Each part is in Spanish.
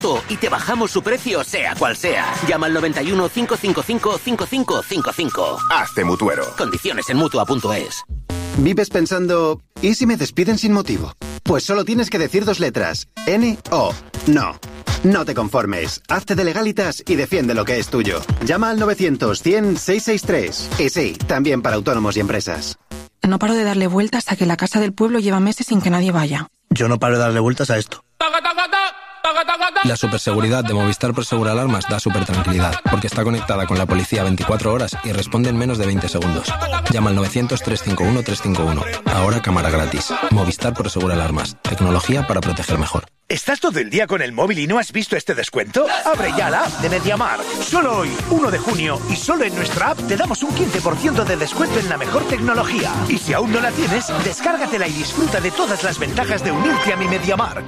y te bajamos su precio sea cual sea. Llama al 91 555 5555. Hazte mutuero. Condiciones en Mutua.es. ¿Vives pensando, ¿y si me despiden sin motivo? Pues solo tienes que decir 2 letras. N-O. No. No te conformes. Hazte de Legalitas y defiende lo que es tuyo. Llama al 900-100-663. Y sí, también para autónomos y empresas. No paro de darle vueltas a que la casa del pueblo lleva meses sin que nadie vaya. Yo no paro de darle vueltas a esto. La superseguridad de Movistar Prosegur Alarmas da supertranquilidad, porque está conectada con la policía 24 horas y responde en menos de 20 segundos. Llama al 900-351-351. Ahora cámara gratis. Movistar Prosegur Alarmas. Tecnología para proteger mejor. ¿Estás todo el día con el móvil y no has visto este descuento? Abre ya la app de MediaMarkt. Solo hoy, 1 de junio, y solo en nuestra app te damos un 15% de descuento en la mejor tecnología. Y si aún no la tienes, descárgatela y disfruta de todas las ventajas de unirte a mi MediaMarkt.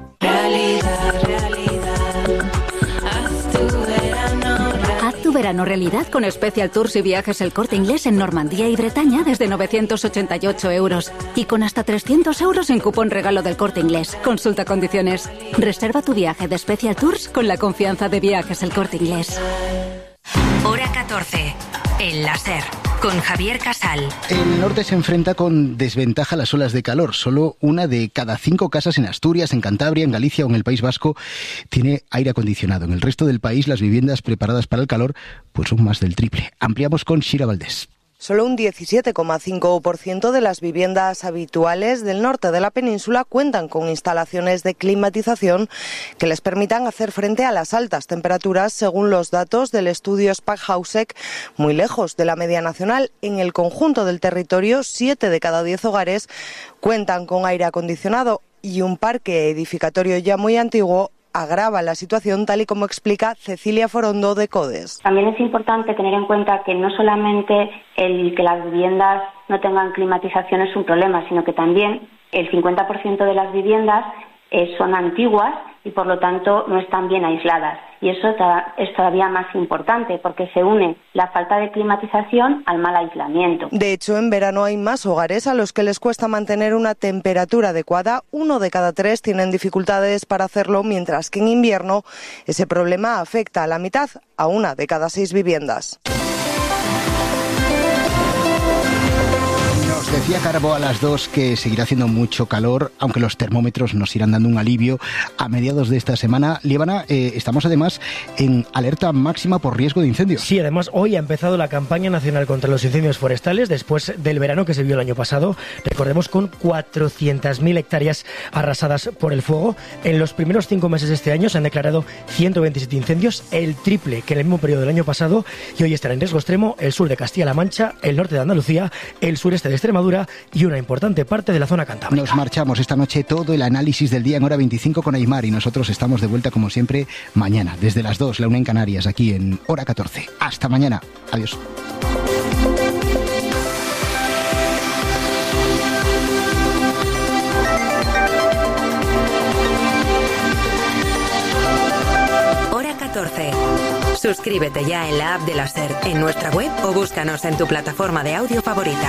Haz tu verano realidad con Special Tours y Viajes El Corte Inglés en Normandía y Bretaña desde 988 euros. Y con hasta 300 euros en cupón regalo del Corte Inglés. Consulta condiciones. Reserva tu viaje de Special Tours con la confianza de Viajes El Corte Inglés. Hora 14. El láser. Con Javier Casal. El norte se enfrenta con desventaja a las olas de calor. Solo 1 de cada 5 casas en Asturias, en Cantabria, en Galicia o en el País Vasco tiene aire acondicionado. En el resto del país, las viviendas preparadas para el calor pues son más del triple. Ampliamos con Shira Valdés. Solo un 17,5% de las viviendas habituales del norte de la península cuentan con instalaciones de climatización que les permitan hacer frente a las altas temperaturas, según los datos del estudio Spackhausek, muy lejos de la media nacional. En el conjunto del territorio, 7 de cada 10 hogares cuentan con aire acondicionado y un parque edificatorio ya muy antiguo agrava la situación, tal y como explica Cecilia Forondo de CODES. También es importante tener en cuenta que no solamente el que las viviendas no tengan climatización es un problema, sino que también el 50% de las viviendas son antiguas y por lo tanto no están bien aisladas. Y eso es todavía más importante porque se une la falta de climatización al mal aislamiento. De hecho, en verano hay más hogares a los que les cuesta mantener una temperatura adecuada. 1 de cada 3 tienen dificultades para hacerlo, mientras que en invierno ese problema afecta a la mitad, a 1 de cada 6 viviendas. Decía Carbo a las 2 que seguirá haciendo mucho calor, aunque los termómetros nos irán dando un alivio a mediados de esta semana. Líbana, estamos además en alerta máxima por riesgo de incendios. Sí, además hoy ha empezado la campaña nacional contra los incendios forestales después del verano que se vio el año pasado. Recordemos, con 400.000 hectáreas arrasadas por el fuego. En los primeros 5 meses de este año se han declarado 127 incendios, el triple que en el mismo periodo del año pasado, y hoy están en riesgo extremo el sur de Castilla-La Mancha, el norte de Andalucía, el sureste de Extremadura y una importante parte de la zona cantábrica. Nos marchamos esta noche, todo el análisis del día en hora 25 con Aymar, y nosotros estamos de vuelta como siempre mañana, desde las 2, la 1 en Canarias, aquí en hora 14. Hasta mañana. Adiós. Hora 14. Suscríbete ya en la app de la SER, en nuestra web o búscanos en tu plataforma de audio favorita.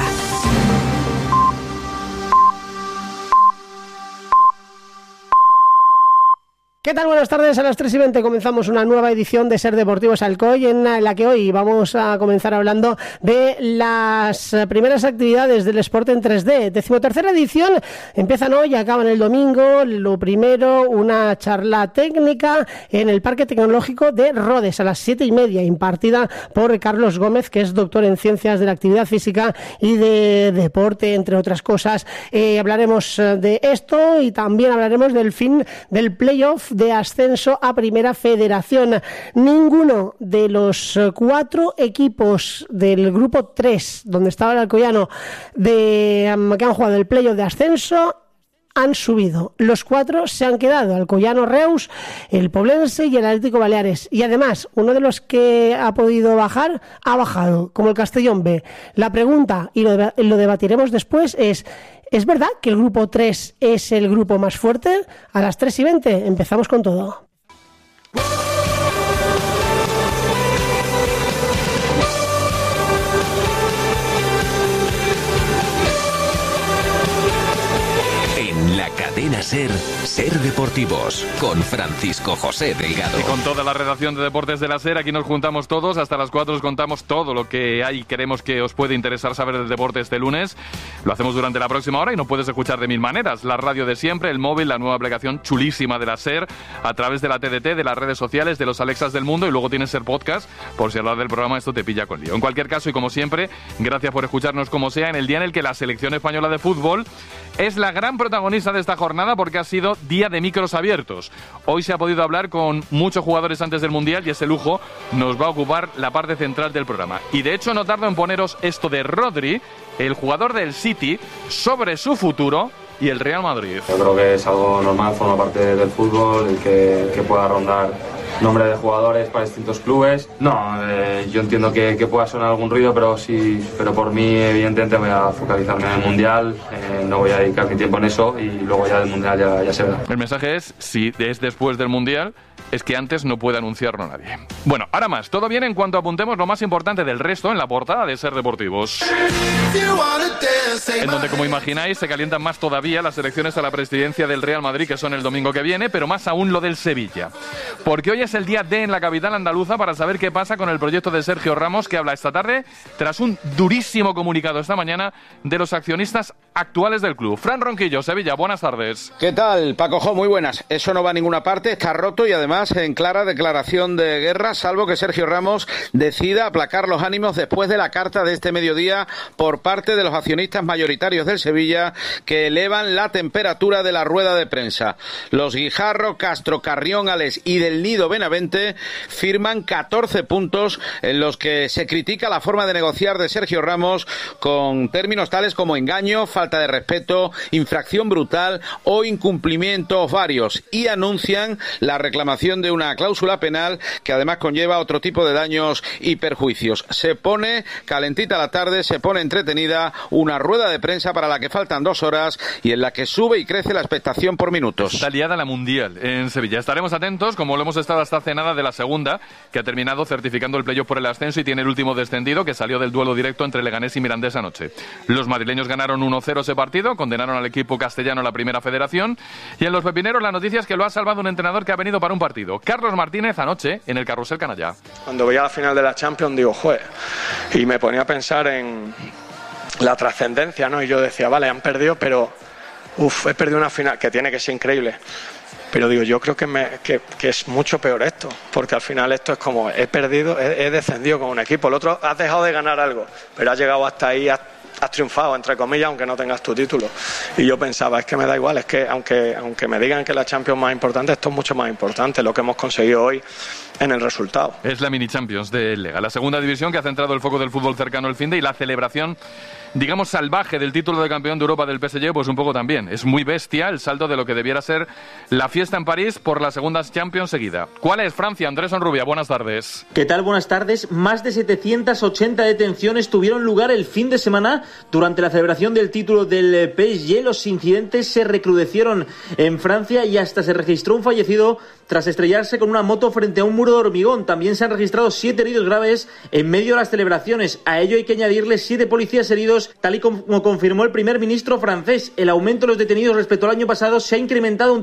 ¿Qué tal? Buenas tardes. A las 3:20 comenzamos una nueva edición de Ser Deportivos Alcoy, en la que hoy vamos a comenzar hablando de las primeras actividades del Sport en 3D. 13ª edición, empiezan hoy, acaban el domingo. Lo primero, una charla técnica en el Parque Tecnológico de Rodes a las 7:30, impartida por Carlos Gómez, que es doctor en Ciencias de la Actividad Física y de Deporte, entre otras cosas. Hablaremos de esto y también hablaremos del fin del playoff de ascenso a Primera Federación. Ninguno de los 4 equipos del grupo 3, donde estaba el Alcoyano, que han jugado el playoff de ascenso, han subido. Los 4 se han quedado: Alcoyano Reus, el Poblense y el Atlético Baleares. Y además, uno de los que ha podido bajar, ha bajado, como el Castellón B. La pregunta, y lo debatiremos después, ¿es verdad que el grupo 3 es el grupo más fuerte? A las 3:20 empezamos con todo. En la cadena Cadena SER, Ser Deportivos, con Francisco José Delgado. Y con toda la redacción de Deportes de la SER, aquí nos juntamos todos, hasta las 4 os contamos todo lo que hay, queremos que os puede interesar saber del deporte este lunes. Lo hacemos durante la próxima hora y nos puedes escuchar de mil maneras. La radio de siempre, el móvil, la nueva aplicación chulísima de la SER, a través de la TDT, de las redes sociales, de los Alexas del mundo, y luego tienes SER Podcast, por si hablar del programa esto te pilla con lío. En cualquier caso, y como siempre, gracias por escucharnos como sea, en el día en el que la selección española de fútbol es la gran protagonista de esta jornada, porque ha sido día de micros abiertos. Hoy se ha podido hablar con muchos jugadores antes del Mundial y ese lujo nos va a ocupar la parte central del programa. Y de hecho no tardo en poneros esto de Rodri, el jugador del City, sobre su futuro y el Real Madrid. Yo creo que es algo normal, forma parte del fútbol, el que pueda rondar nombre de jugadores para distintos clubes. No, yo entiendo que pueda sonar algún ruido, pero por mí evidentemente voy a focalizarme en el Mundial, no voy a dedicar mi tiempo en eso y luego ya del Mundial ya se verá. El mensaje es, si es después del Mundial, es que antes no puede anunciarlo nadie. Bueno, ahora más, todo bien en cuanto apuntemos lo más importante del resto en la portada de Ser Deportivos. En donde, como imagináis, se calientan más todavía las elecciones a la presidencia del Real Madrid, que son el domingo que viene, pero más aún lo del Sevilla. Porque hoy es el día D en la capital andaluza para saber qué pasa con el proyecto de Sergio Ramos, que habla esta tarde tras un durísimo comunicado esta mañana de los accionistas actuales del club. Fran Ronquillo, Sevilla, buenas tardes. ¿Qué tal, Paco Jo? Muy buenas. Eso no va a ninguna parte, está roto y además en clara declaración de guerra, salvo que Sergio Ramos decida aplacar los ánimos después de la carta de este mediodía por parte de los accionistas mayoritarios del Sevilla, que elevan la temperatura de la rueda de prensa. Los Guijarro, Castro, Carrión, Ales y del Nido Benavente firman 14 puntos en los que se critica la forma de negociar de Sergio Ramos, con términos tales como engaño, falta de respeto, infracción brutal o incumplimientos varios, y anuncian la reclamación de una cláusula penal que además conlleva otro tipo de daños y perjuicios. Se pone calentita la tarde, se pone entretenida una rueda de prensa para la que faltan 2 horas y en la que sube y crece la expectación por minutos. Está liada la Mundial en Sevilla. Estaremos atentos, como lo hemos estado hasta hace nada, de la segunda, que ha terminado certificando el playoff por el ascenso y tiene el último descendido, que salió del duelo directo entre Leganés y Mirandés anoche. Los madrileños ganaron 1-0 ese partido, condenaron al equipo castellano a la primera federación, y en los pepineros la noticia es que lo ha salvado un entrenador que ha venido para un partido. Carlos Martínez anoche en el Carrusel Canallá. Cuando veía la final de la Champions digo, joder, y me ponía a pensar en la trascendencia, ¿no? Y yo decía, vale, han perdido, pero he perdido una final que tiene que ser increíble. Pero digo, yo creo que es mucho peor esto, porque al final esto es como, he perdido, he descendido con un equipo. El otro, has dejado de ganar algo, pero has llegado hasta ahí, has triunfado, entre comillas, aunque no tengas tu título. Y yo pensaba, es que me da igual, es que aunque me digan que la Champions más importante, esto es mucho más importante, lo que hemos conseguido hoy en el resultado. Es la Mini Champions de Lega, la segunda división que ha centrado el foco del fútbol cercano el finde, y la celebración, digamos, salvaje del título de campeón de Europa del PSG, pues un poco también. Es muy bestia el salto de lo que debiera ser la fiesta en París por la segunda Champions seguida. ¿Cuál es, Francia? Andrés Onrubia, buenas tardes. ¿Qué tal? Buenas tardes. Más de 780 detenciones tuvieron lugar el fin de semana durante la celebración del título del PSG. Los incidentes se recrudecieron en Francia y hasta se registró un fallecido tras estrellarse con una moto frente a un muro de hormigón. También se han registrado 7 heridos graves en medio de las celebraciones. A ello hay que añadirle 7 policías heridos, tal y como confirmó el primer ministro francés. El aumento de los detenidos respecto al año pasado se ha incrementado un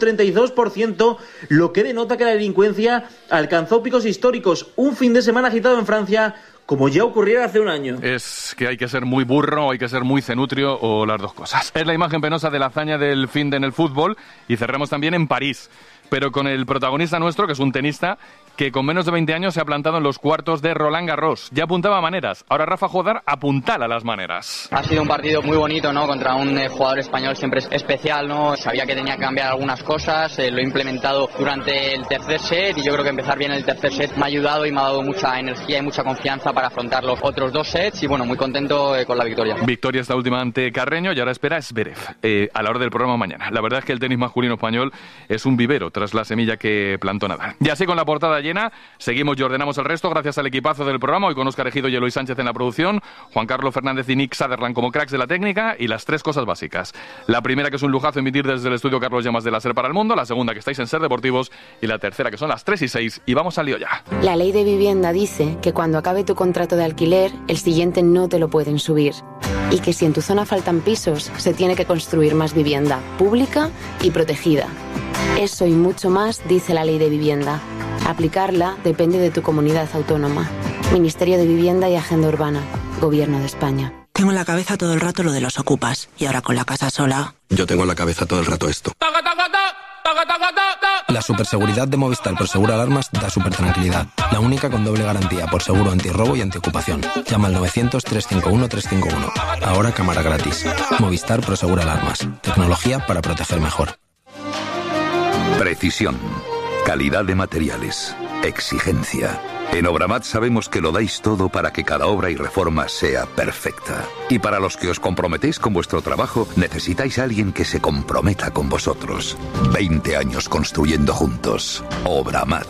32%, lo que denota que la delincuencia alcanzó picos históricos. Un fin de semana agitado en Francia, como ya ocurriera hace un año. Es que hay que ser muy burro, o hay que ser muy cenutrio, o las dos cosas. Es la imagen penosa de la hazaña del finde en el fútbol, y cerramos también en París, pero con el protagonista nuestro, que es un tenista que con menos de 20 años se ha plantado en los cuartos de Roland Garros. Ya apuntaba a maneras, ahora Rafa Jodar apuntala las maneras. Ha sido un partido muy bonito, ¿no? Contra un jugador español siempre especial, ¿no? Sabía que tenía que cambiar algunas cosas, lo he implementado durante el tercer set y yo creo que empezar bien el tercer set me ha ayudado y me ha dado mucha energía y mucha confianza para afrontar los otros 2 sets y bueno, muy contento con la victoria. Victoria esta última ante Carreño y ahora espera Zverev a la hora del programa mañana. La verdad es que el tenis masculino español es un vivero tras la semilla que plantó Nadal. Y así con la portada llena, seguimos y ordenamos el resto gracias al equipazo del programa, hoy con Óscar Ejido y Eloy Sánchez en la producción, Juan Carlos Fernández y Nick Sutherland como cracks de la técnica, y las 3 cosas básicas. La primera, que es un lujazo emitir desde el estudio Carlos Llamas de la SER para el mundo, la segunda, que estáis en Ser Deportivos, y la tercera, que son las 3 y 6, y vamos al lío ya. La ley de vivienda dice que cuando acabe tu contrato de alquiler, el siguiente no te lo pueden subir. Y que si en tu zona faltan pisos, se tiene que construir más vivienda, pública y protegida. Eso y mucho más dice la Ley de Vivienda. Aplicarla depende de tu comunidad autónoma. Ministerio de Vivienda y Agenda Urbana. Gobierno de España. Tengo en la cabeza todo el rato lo de los ocupas. Y ahora con la casa sola... Yo tengo en la cabeza todo el rato esto. La superseguridad de Movistar Prosegur Alarmas da supertranquilidad. La única con doble garantía por seguro antirrobo y antiocupación. Llama al 900-351-351. Ahora cámara gratis. Movistar Prosegur Alarmas. Tecnología para proteger mejor. Precisión. Calidad de materiales. Exigencia. En Obramat sabemos que lo dais todo para que cada obra y reforma sea perfecta. Y para los que os comprometéis con vuestro trabajo, necesitáis a alguien que se comprometa con vosotros. 20 años construyendo juntos. Obramat.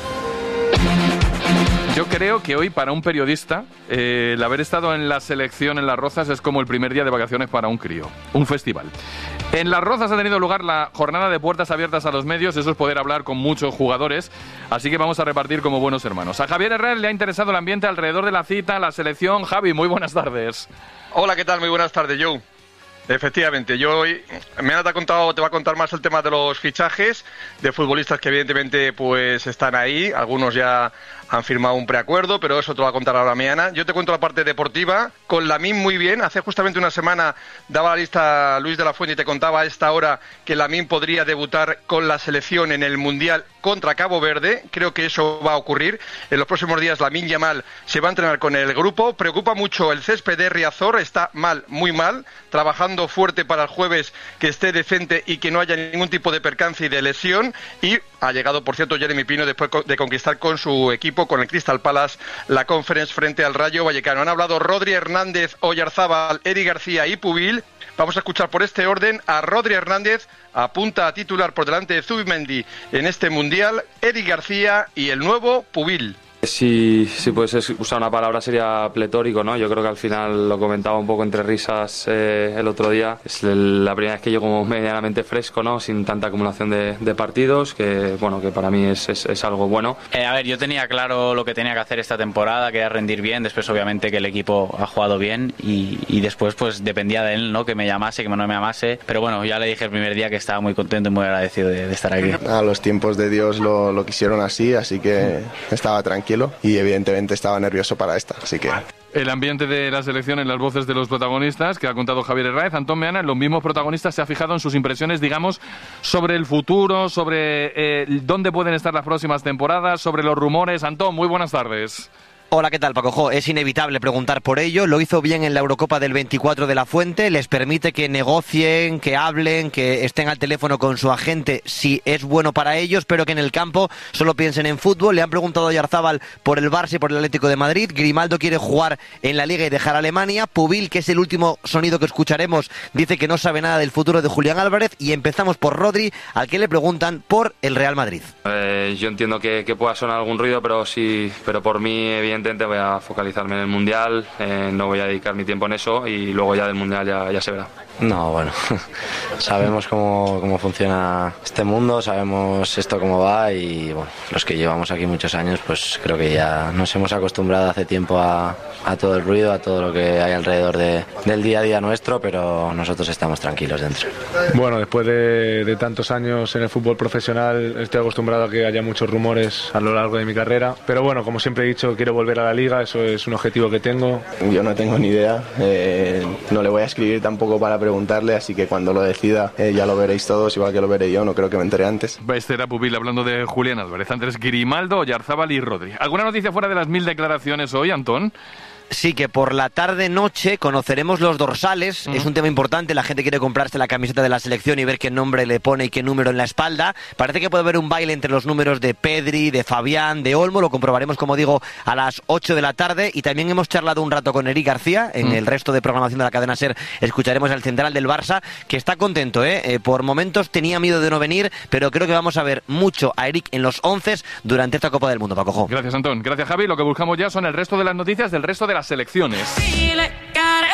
Yo creo que hoy para un periodista el haber estado en la selección en Las Rozas es como el primer día de vacaciones para un crío, un festival. En Las Rozas ha tenido lugar la jornada de puertas abiertas a los medios, eso es poder hablar con muchos jugadores, así que vamos a repartir como buenos hermanos. A Javier Herrera le ha interesado el ambiente alrededor de la cita, la selección. Javi, muy buenas tardes. Hola, ¿qué tal? Muy buenas tardes, Joe. Efectivamente, yo hoy te va a contar más el tema de los fichajes de futbolistas que evidentemente pues están ahí, algunos ya han firmado un preacuerdo, pero eso te lo va a contar ahora mañana. Yo te cuento la parte deportiva, con Lamine muy bien, hace justamente una semana daba la lista Luis de la Fuente y te contaba a esta hora que Lamine podría debutar con la selección en el Mundial contra Cabo Verde, creo que eso va a ocurrir. En los próximos días Lamine Yamal se va a entrenar con el grupo, preocupa mucho el césped de Riazor, está mal, muy mal, trabajando fuerte para el jueves que esté decente y que no haya ningún tipo de percance y de lesión, y ha llegado, por cierto, Jeremy Pino después de conquistar con su equipo, con el Crystal Palace, la Conference frente al Rayo Vallecano. Han hablado Rodri, Hernández, Oyarzábal, Eric García y Pubil. Vamos a escuchar por este orden a Rodri Hernández, apunta a titular por delante de Zubimendi en este Mundial, Eric García y el nuevo Pubil. Si puedes usar una palabra sería pletórico, ¿no? Yo creo que al final lo comentaba un poco entre risas el otro día. Es la primera vez que llego como medianamente fresco, ¿no? Sin tanta acumulación de partidos, que bueno, que para mí es algo bueno. A ver, yo tenía claro lo que tenía que hacer esta temporada, que era rendir bien. Después obviamente que el equipo ha jugado bien y después pues dependía de él, ¿no? Que me llamase, que no me llamase. Pero bueno, ya le dije el primer día que estaba muy contento y muy agradecido de estar aquí. Los tiempos de Dios lo quisieron así que estaba tranquilo. Y evidentemente estaba nervioso para esta, así que... El ambiente de la selección en las voces de los protagonistas que ha contado Javier Herráez. Antón Meana, los mismos protagonistas, se ha fijado en sus impresiones, digamos, sobre el futuro, sobre dónde pueden estar las próximas temporadas, sobre los rumores. Antón, muy buenas tardes. Hola, ¿qué tal, Paco? Es inevitable preguntar por ello. Lo hizo bien en la Eurocopa del 24 de la Fuente. Les permite que negocien, que hablen, que estén al teléfono con su agente si es bueno para ellos, pero que en el campo solo piensen en fútbol. Le han preguntado a Oyarzábal por el Barça y por el Atlético de Madrid. Grimaldo quiere jugar en la Liga y dejar a Alemania. Pubil, que es el último sonido que escucharemos, dice que no sabe nada del futuro de Julián Álvarez. Y empezamos por Rodri, al que le preguntan por el Real Madrid. Yo entiendo que pueda sonar algún ruido, pero por mí, evidentemente, voy a focalizarme en el Mundial, no voy a dedicar mi tiempo en eso y luego ya del Mundial ya se verá. No, bueno, sabemos cómo funciona este mundo, sabemos esto cómo va y bueno, los que llevamos aquí muchos años pues creo que ya nos hemos acostumbrado hace tiempo a todo el ruido, a todo lo que hay alrededor del día a día nuestro, pero nosotros estamos tranquilos dentro. Bueno, después de tantos años en el fútbol profesional estoy acostumbrado a que haya muchos rumores a lo largo de mi carrera, pero bueno, como siempre he dicho, quiero volver a la Liga, eso es un objetivo que tengo. Yo no tengo ni idea, no le voy a escribir tampoco para preguntarle, así que cuando lo decida ya lo veréis todos, igual que lo veré yo, no creo que me entere antes. Este era Pubil hablando de Julián Álvarez, Andrés Grimaldo, Oyarzábal y Rodri. ¿Alguna noticia fuera de las 1000 declaraciones hoy, Antón? Sí, que por la tarde-noche conoceremos los dorsales. Es un tema importante, la gente quiere comprarse la camiseta de la selección y ver qué nombre le pone y qué número en la espalda. Parece que puede haber un baile entre los números de Pedri, de Fabián, de Olmo. Lo comprobaremos, como digo, a las 8 de la tarde. Y también hemos charlado un rato con Eric García. En el resto de programación de la cadena SER escucharemos al central del Barça, que está contento, por momentos tenía miedo de no venir, pero creo que vamos a ver mucho a Eric en los 11 durante esta Copa del Mundo, Paco. Gracias, Antón. Gracias, Javi. Lo que buscamos ya son el resto de las noticias del resto de las selecciones.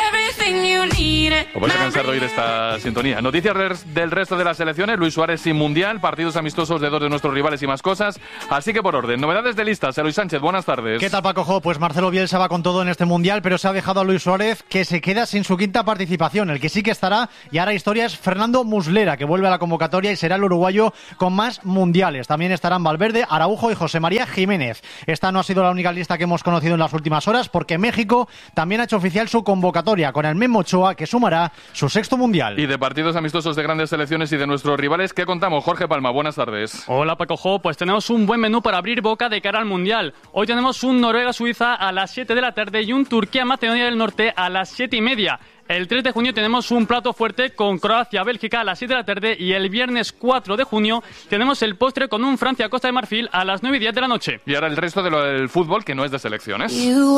Os vais a cansar de oír esta sintonía. Noticias del resto de las selecciones. Luis Suárez sin mundial, partidos amistosos de dos de nuestros rivales y más cosas. Así que por orden, novedades de listas. Eloy Sánchez, buenas tardes. ¿Qué tal, Paco? Pues Marcelo Bielsa va con todo en este mundial, pero se ha dejado a Luis Suárez, que se queda sin su quinta participación. El que sí que estará y hará historia es Fernando Muslera, que vuelve a la convocatoria y será el uruguayo con más mundiales. También estarán Valverde, Araujo y José María Jiménez. Esta no ha sido la única lista que hemos conocido en las últimas horas, porque México también ha hecho oficial su convocatoria con el Memo Ochoa, que sumará su sexto mundial. Y de partidos amistosos de grandes selecciones y de nuestros rivales, ¿qué contamos? Jorge Palma, buenas tardes. Hola, Paco. Pues tenemos un buen menú para abrir boca de cara al mundial. Hoy tenemos un Noruega-Suiza a las 7 de la tarde y un Turquía-Macedonia del Norte a las 7:30. El 3 de junio tenemos un plato fuerte con Croacia-Bélgica a las 7 de la tarde y el viernes 4 de junio tenemos el postre con un Francia-Costa de Marfil a las 9:10 de la noche. Y ahora el resto de lo del fútbol, que no es de selecciones.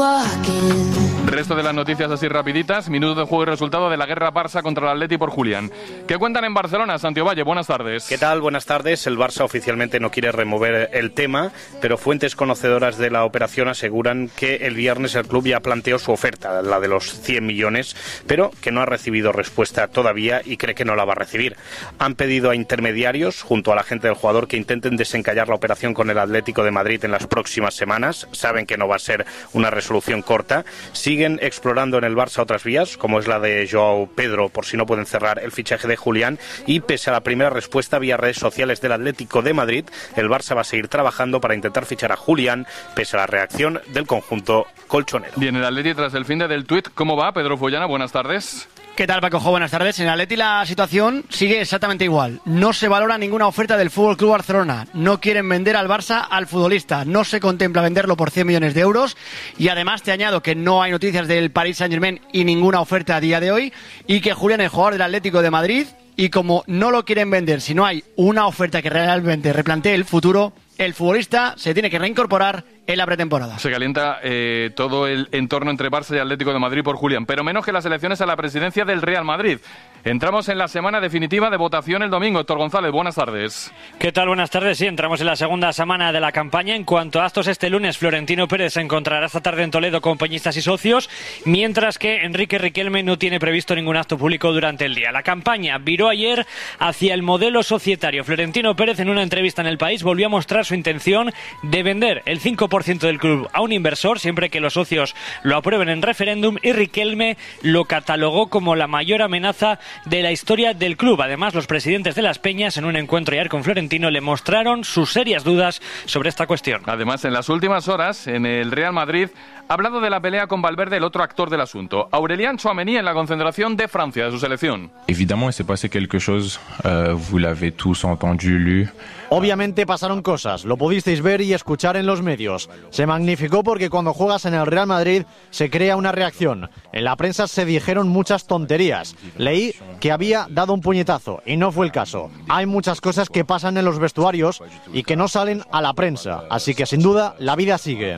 Resto de las noticias así rapiditas. Minuto de juego y resultado de la guerra Barça contra el Atleti por Julián. ¿Qué cuentan en Barcelona? Santiago Valle, buenas tardes. ¿Qué tal? Buenas tardes. El Barça oficialmente no quiere remover el tema, pero fuentes conocedoras de la operación aseguran que el viernes el club ya planteó su oferta, la de los 100 millones, pero que no ha recibido respuesta todavía y cree que no la va a recibir. Han pedido a intermediarios, junto a la gente del jugador, que intenten desencallar la operación con el Atlético de Madrid en las próximas semanas. Saben que no va a ser una resolución corta. Siguen explorando en el Barça otras vías, como es la de Joao Pedro, por si no pueden cerrar el fichaje de Julián, y pese a la primera respuesta vía redes sociales del Atlético de Madrid, el Barça va a seguir trabajando para intentar fichar a Julián, pese a la reacción del conjunto colchonero. Bien, el Atleti tras el fin del tuit, ¿cómo va? Pedro Follana, buenas tardes. ¿Qué tal, Paco? Buenas tardes. En el Atleti la situación sigue exactamente igual. No se valora ninguna oferta del FC Barcelona. No quieren vender al Barça al futbolista. No se contempla venderlo por 100 millones de euros. Y además te añado que no hay noticias del Paris Saint-Germain y ninguna oferta a día de hoy. Y que Julián es jugador del Atlético de Madrid. Y como no lo quieren vender, si no hay una oferta que realmente replantee el futuro, el futbolista se tiene que reincorporar en la pretemporada. Se calienta todo el entorno entre Barça y Atlético de Madrid por Julián, pero menos que las elecciones a la presidencia del Real Madrid. Entramos en la semana definitiva de votación el domingo. Héctor González, buenas tardes. ¿Qué tal? Buenas tardes. Sí, entramos en la segunda semana de la campaña. En cuanto a actos, este lunes Florentino Pérez se encontrará esta tarde en Toledo con peñistas y socios, mientras que Enrique Riquelme no tiene previsto ningún acto público durante el día. La campaña viró ayer hacia el modelo societario. Florentino Pérez, en una entrevista en El País, volvió a mostrar su intención de vender el 5% del club a un inversor, siempre que los socios lo aprueben en referéndum, y Riquelme lo catalogó como la mayor amenaza de la historia del club. Además, los presidentes de las peñas, en un encuentro ayer con Florentino, le mostraron sus serias dudas sobre esta cuestión. Además, en las últimas horas, en el Real Madrid, ha hablado de la pelea con Valverde, el otro actor del asunto. Aurélien Tchouaméni en la concentración de Francia, de su selección. Évidemment, s'est passé quelque chose, vous l'avez tous entendu, lu. Obviamente pasaron cosas, lo pudisteis ver y escuchar en los medios. Se magnificó porque cuando juegas en el Real Madrid se crea una reacción. En la prensa se dijeron muchas tonterías. Leí que había dado un puñetazo y no fue el caso. Hay muchas cosas que pasan en los vestuarios y que no salen a la prensa. Así que sin duda la vida sigue.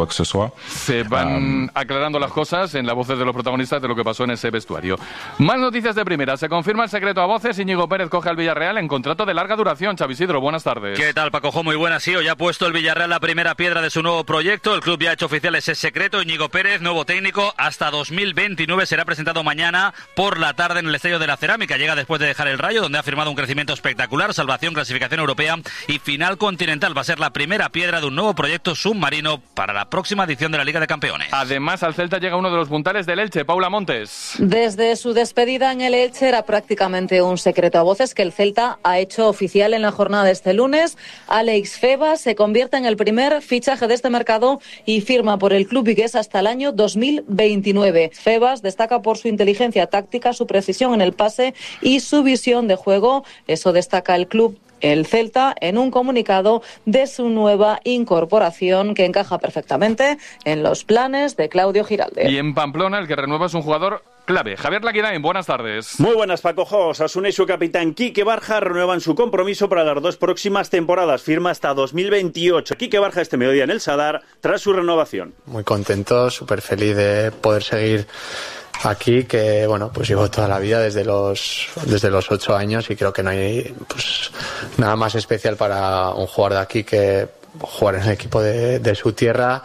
Se van aclarando las cosas en las voces de los protagonistas de lo que pasó en ese vestuario. Más noticias de primera. Se confirma el secreto a voces. Íñigo Pérez coge al Villarreal en contrato de larga duración. Xavi Isidro, buenas tardes. ¿Qué tal, Paco? Muy buenas. Sí, hoy ha puesto el Villarreal la primera piedra de su nuevo proyecto. El club ya ha hecho oficial ese secreto. Íñigo Pérez, nuevo técnico, hasta 2029. Será presentado mañana por la tarde en el Estadio de la Cerámica. Llega después de dejar el Rayo, donde ha firmado un crecimiento espectacular, salvación, clasificación europea y final continental. Va a ser la primera piedra de un nuevo proyecto submarino para la próxima edición de la Liga de Campeones. Además, al Celta llega uno de los puntales del Elche, Paula Montes. Desde su despedida en el Elche era prácticamente un secreto a voces que el Celta ha hecho oficial en la jornada de este lunes. Alex Febas se convierte en el primer fichaje de este mercado y firma por el club vigués hasta el año 2029. Febas destaca por su inteligencia táctica, su precisión en el pase y su visión de juego. Eso destaca el club, el Celta, en un comunicado de su nueva incorporación que encaja perfectamente en los planes de Claudio Giralde. Y en Pamplona, el que renueva es un jugador clave. Javier Laquirain, buenas tardes. Muy buenas, Paco. Osasuna y su capitán Quique Barja renuevan su compromiso para las 2 próximas temporadas. Firma hasta 2028. Quique Barja este mediodía en el Sadar tras su renovación. Muy contento, súper feliz de poder seguir aquí, que bueno, pues llevo toda la vida desde los 8 años y creo que no hay pues nada más especial para un jugador de aquí que jugar en el equipo de su tierra.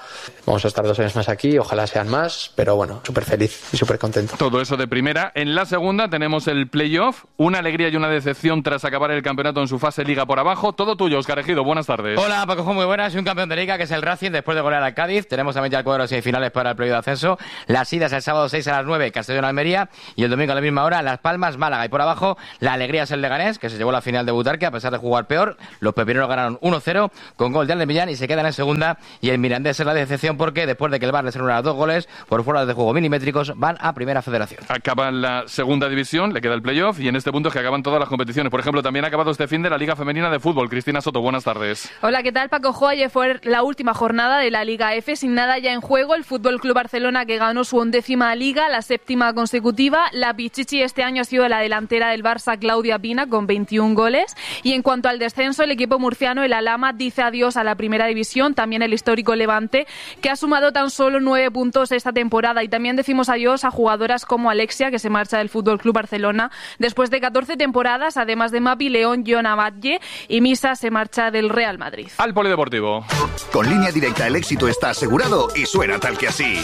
Vamos a estar 2 años más aquí, ojalá sean más, pero bueno, súper feliz y súper contento. Todo eso de primera. En la segunda tenemos el playoff, una alegría y una decepción tras acabar el campeonato en su fase Liga por abajo. Todo tuyo, Óscar Ejido, buenas tardes. Hola, Paco, muy buenas. Un campeón de Liga que es el Racing después de golear al Cádiz. Tenemos también ya el cuadro de semifinales para el playoff de ascenso. Las idas el sábado 6 a las 9, Castellón-Almería, y el domingo a la misma hora, Las Palmas, Málaga. Y por abajo, la alegría es el Leganés, que se llevó la final de Butarque a pesar de jugar peor. Los pepineros ganaron 1-0 con gol de Alde Millán y se quedan en segunda. Y el Mirandés es la decepción porque después de que el VAR les anula 2 goles por fuera de juego milimétricos, van a Primera Federación. Acaba la segunda división, le queda el playoff, y en este punto es que acaban todas las competiciones. Por ejemplo, también ha acabado este fin de la Liga Femenina de Fútbol. Cristina Soto, buenas tardes. Hola, ¿qué tal, Paco? Ayer fue la última jornada de la Liga F, sin nada ya en juego. El Fútbol Club Barcelona, que ganó su 11ª Liga, la 7ª consecutiva. La Pichichi este año ha sido la delantera del Barça, Claudia Pina, con 21 goles. Y en cuanto al descenso, el equipo murciano, el Alhama, dice adiós a la Primera División. También el histórico Levante, que ha sumado tan solo 9 puntos esta temporada. Y también decimos adiós a jugadoras como Alexia, que se marcha del Fútbol Club Barcelona después de 14 temporadas, además de Mapi León, Jona Batlle, y Misa se marcha del Real Madrid. Al polideportivo. Con Línea Directa el éxito está asegurado y suena tal que así.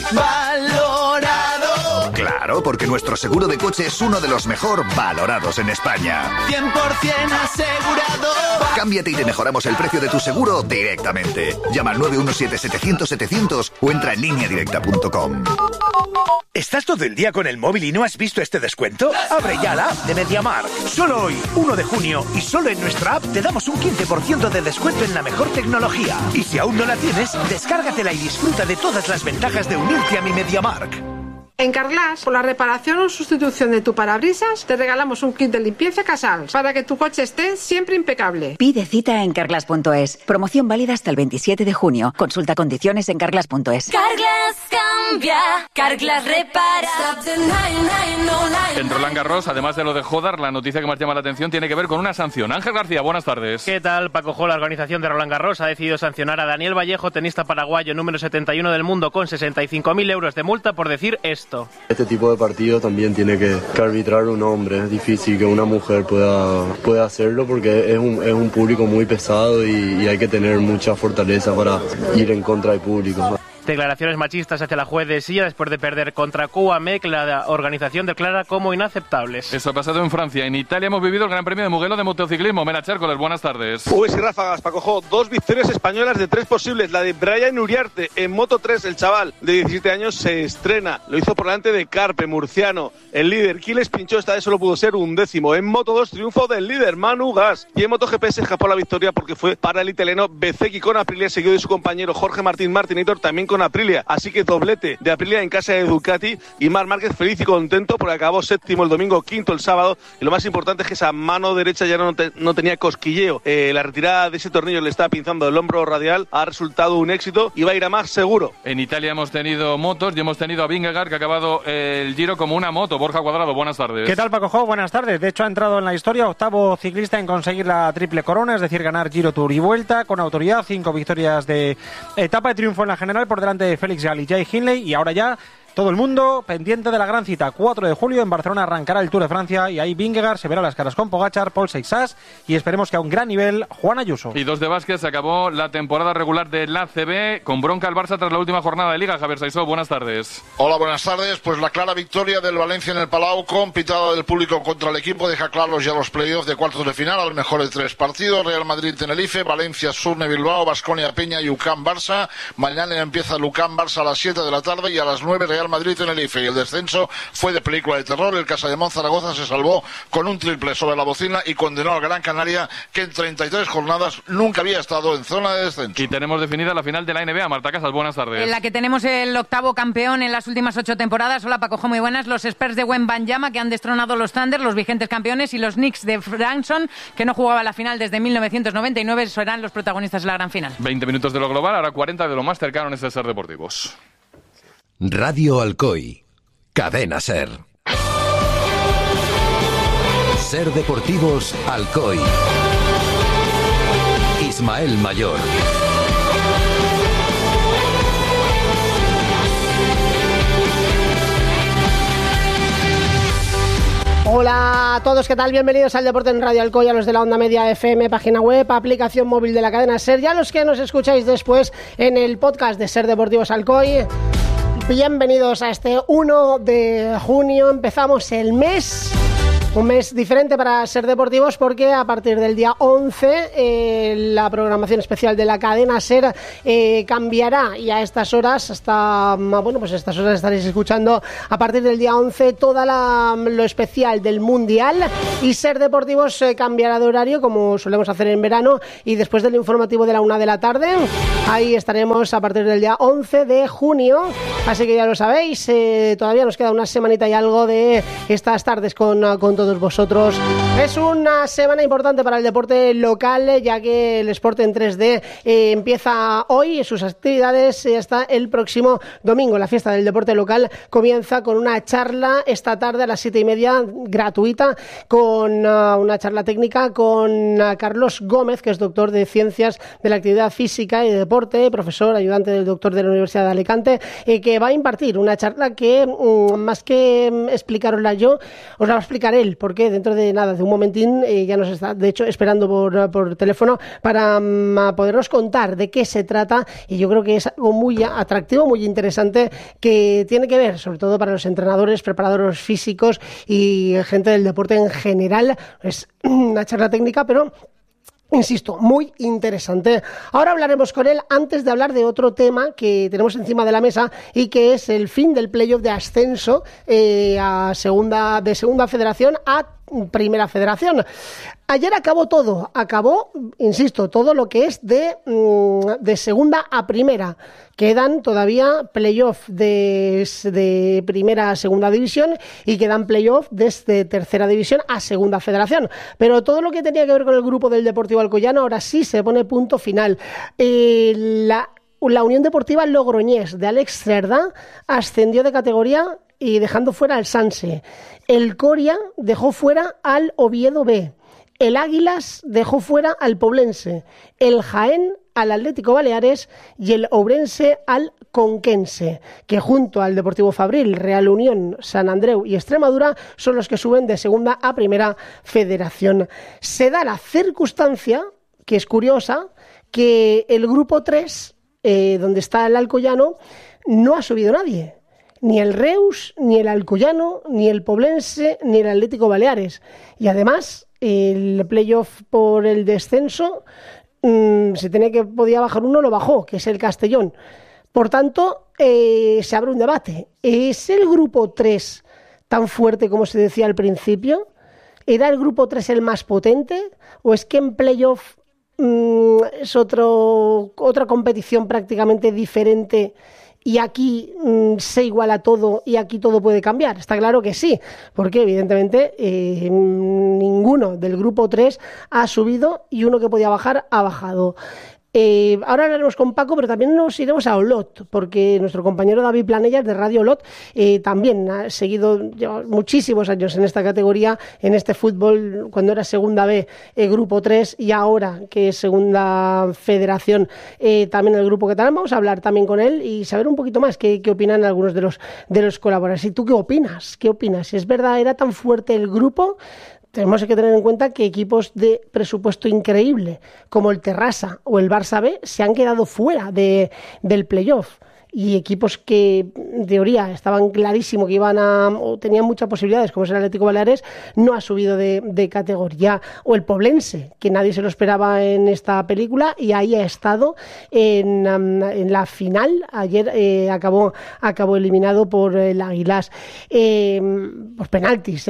¡Valorado! Claro, porque nuestro seguro de coche es uno de los mejor valorados en España. 100% asegurado. Cámbiate y te mejoramos el precio de tu seguro directamente. Llama al 917-700-700 o entra en lineadirecta.com. ¿Estás todo el día con el móvil y no has visto este descuento? Abre ya la app de MediaMarkt. Solo hoy, 1 de junio, y solo en nuestra app te damos un 15% de descuento en la mejor tecnología. Y si aún no la tienes, descárgatela y disfruta de todas las ventajas de unirte a mi MediaMarkt. En Carglass, por la reparación o sustitución de tu parabrisas, te regalamos un kit de limpieza Casals para que tu coche esté siempre impecable. Pide cita en carglass.es. Promoción válida hasta el 27 de junio. Consulta condiciones en carglass.es. Carglass cambia, Carglass repara. En Roland Garros, además de lo de Jodar, la noticia que más llama la atención tiene que ver con una sanción. Ángel García, buenas tardes. ¿Qué tal, Paco? La organización de Roland Garros ha decidido sancionar a Daniel Vallejo, tenista paraguayo número 71 del mundo, con 65.000 euros de multa por decir esto. Este tipo de partido también tiene que arbitrar un hombre. Es difícil que una mujer pueda hacerlo porque es un público muy pesado y hay que tener mucha fortaleza para ir en contra del público. Declaraciones machistas hacia la juez de Silla después de perder contra QAMEC, la organización declara como inaceptables. Eso ha pasado en Francia. En Italia hemos vivido el Gran Premio de Mugello de motociclismo. Mera Chércoles, buenas tardes. Y ráfagas, Paco. 2 victorias españolas de 3 posibles. La de Brian Uriarte en Moto 3, el chaval de 17 años se estrena. Lo hizo por delante de Carpe, murciano. El líder, Quiles pinchó, esta vez solo pudo ser 11º. En Moto 2, triunfo del líder, Manu Gas. Y en MotoGP se escapó la victoria porque fue para el italiano Bezzecchi con Aprilia, seguido de su compañero Jorge Martín Martinator, también con Aprilia. Así que doblete de Aprilia en casa de Ducati, y Marc Márquez feliz y contento porque acabó 7º el domingo, 5º el sábado, y lo más importante es que esa mano derecha ya no tenía cosquilleo. La retirada de ese tornillo le estaba pinzando el hombro radial, ha resultado un éxito y va a ir a más seguro. En Italia hemos tenido motos y hemos tenido a Vingegaard, que ha acabado el Giro como una moto. Borja Cuadrado, buenas tardes. ¿Qué tal, Paco? Buenas tardes. De hecho, ha entrado en la historia, 8º ciclista en conseguir la triple corona, es decir, ganar Giro, Tour y Vuelta con autoridad, 5 victorias de etapa de triunfo en la general por delante de Félix Gall y Jay Hindley, y ahora ya todo el mundo pendiente de la gran cita. 4 de julio en Barcelona arrancará el Tour de Francia y ahí Vingegaard se verá las caras con Pogačar, Paul Seixas y esperemos que a un gran nivel Juan Ayuso. Y 2 de básquet, se acabó la temporada regular de la ACB con bronca al Barça tras la última jornada de Liga. Javier Saisó, buenas tardes. Hola, buenas tardes. Pues la clara victoria del Valencia en el Palau con pitada del público contra el equipo deja claros ya los playoffs de cuartos de final al mejor de 3 partidos. Real Madrid-Tenerife, Valencia-Surne-Bilbao, Baskonia-Peña y UCAM-Barça. Mañana empieza el UCAM-Barça a las 7 de la tarde y a las 9 Real Madrid-Tenerife. Y el descenso fue de película de terror. El Casademont Zaragoza se salvó con un triple sobre la bocina y condenó al Gran Canaria, que en 33 jornadas nunca había estado en zona de descenso. Y tenemos definida la final de la NBA. Marta Casas, buenas tardes. En la que tenemos el 8º campeón en las últimas 8 temporadas. Hola, Paco, muy buenas. Los Spurs de Wembanyama, que han destronado los Thunder, los vigentes campeones, y los Knicks de Branson, que no jugaba la final desde 1999, serán los protagonistas de la gran final. 20 minutos de lo global, ahora 40 de lo más cercano en Ser Deportivos. Radio Alcoy. Cadena Ser. Ser Deportivos Alcoy. Ismael Mayor. Hola a todos, ¿qué tal? Bienvenidos al Deporte en Radio Alcoy, a los de la Onda Media FM, página web, aplicación móvil de la cadena SER, y a los que nos escucháis después en el podcast de SER Deportivos Alcoy. Bienvenidos a este 1 de junio, empezamos el mes. Un mes diferente para SER Deportivos porque a partir del día 11 la programación especial de la cadena SER cambiará, y a estas horas, estas horas estaréis escuchando a partir del día 11 toda lo especial del Mundial, y SER Deportivos cambiará de horario como solemos hacer en verano, y después del informativo de la 1 de la tarde, ahí estaremos a partir del día 11 de junio, así que ya lo sabéis, todavía nos queda una semanita y algo de estas tardes con todos vosotros. Es una semana importante para el deporte local, ya que el Sport en 3D empieza hoy sus actividades hasta el próximo domingo. La fiesta del deporte local comienza con una charla esta tarde a las 7:30, gratuita, con una charla técnica con Carlos Gómez, que es doctor de Ciencias de la Actividad Física y de Deporte, profesor ayudante del doctor de la Universidad de Alicante, que va a impartir una charla que, más que explicarosla yo, os la va a explicar él, porque dentro de nada, de un momentín, ya nos está, de hecho, esperando por teléfono para podernos contar de qué se trata, y yo creo que es algo muy atractivo, muy interesante, que tiene que ver, sobre todo para los entrenadores, preparadores físicos y gente del deporte en general. Es una charla técnica, pero insisto, muy interesante. Ahora hablaremos con él antes de hablar de otro tema que tenemos encima de la mesa, y que es el fin del playoff de ascenso de segunda federación a primera federación. Ayer acabó todo, insisto, todo lo que es de segunda a primera. Quedan todavía playoff de primera a segunda división, y quedan playoff desde tercera división a segunda federación. Pero todo lo que tenía que ver con el grupo del Deportivo Alcoyano ahora sí se pone punto final. La Unión Deportiva Logroñés de Alex Cerda ascendió de categoría y dejando fuera al Sanse. El Coria dejó fuera al Oviedo B. El Águilas dejó fuera al Poblense. El Jaén al Atlético Baleares, y el Ourense al Conquense, que junto al Deportivo Fabril, Real Unión, San Andreu y Extremadura son los que suben de segunda a primera federación. Se da la circunstancia, que es curiosa, que el grupo 3, donde está el Alcoyano, no ha subido nadie. Ni el Reus, ni el Alcoyano, ni el Poblense, ni el Atlético Baleares. Y además, el playoff por el descenso, si podía bajar uno, lo bajó, que es el Castellón. Por tanto, se abre un debate. ¿Es el grupo 3 tan fuerte como se decía al principio? ¿Era el grupo 3 el más potente? ¿O es que en playoff es otra competición prácticamente diferente, y aquí se iguala todo y aquí todo puede cambiar? Está claro que sí, porque evidentemente ninguno del grupo 3 ha subido, y uno que podía bajar ha bajado. Ahora hablaremos con Paco, pero también nos iremos a Olot, porque nuestro compañero David Planellas de Radio Olot también ha seguido, lleva muchísimos años en esta categoría, en este fútbol, cuando era segunda B, grupo 3, y ahora que es segunda federación, también el grupo catalán. Vamos a hablar también con él y saber un poquito más qué opinan algunos de los colaboradores. ¿Y tú qué opinas? Si es verdad, era tan fuerte el grupo. Tenemos que tener en cuenta que equipos de presupuesto increíble, como el Terrassa o el Barça B, se han quedado fuera del playoff. Y equipos que, en teoría, estaban clarísimo que o tenían muchas posibilidades, como es el Atlético Baleares, no ha subido de categoría. O el Poblense, que nadie se lo esperaba en esta película, y ahí ha estado en la final. Ayer acabó eliminado por el Águilas por penaltis.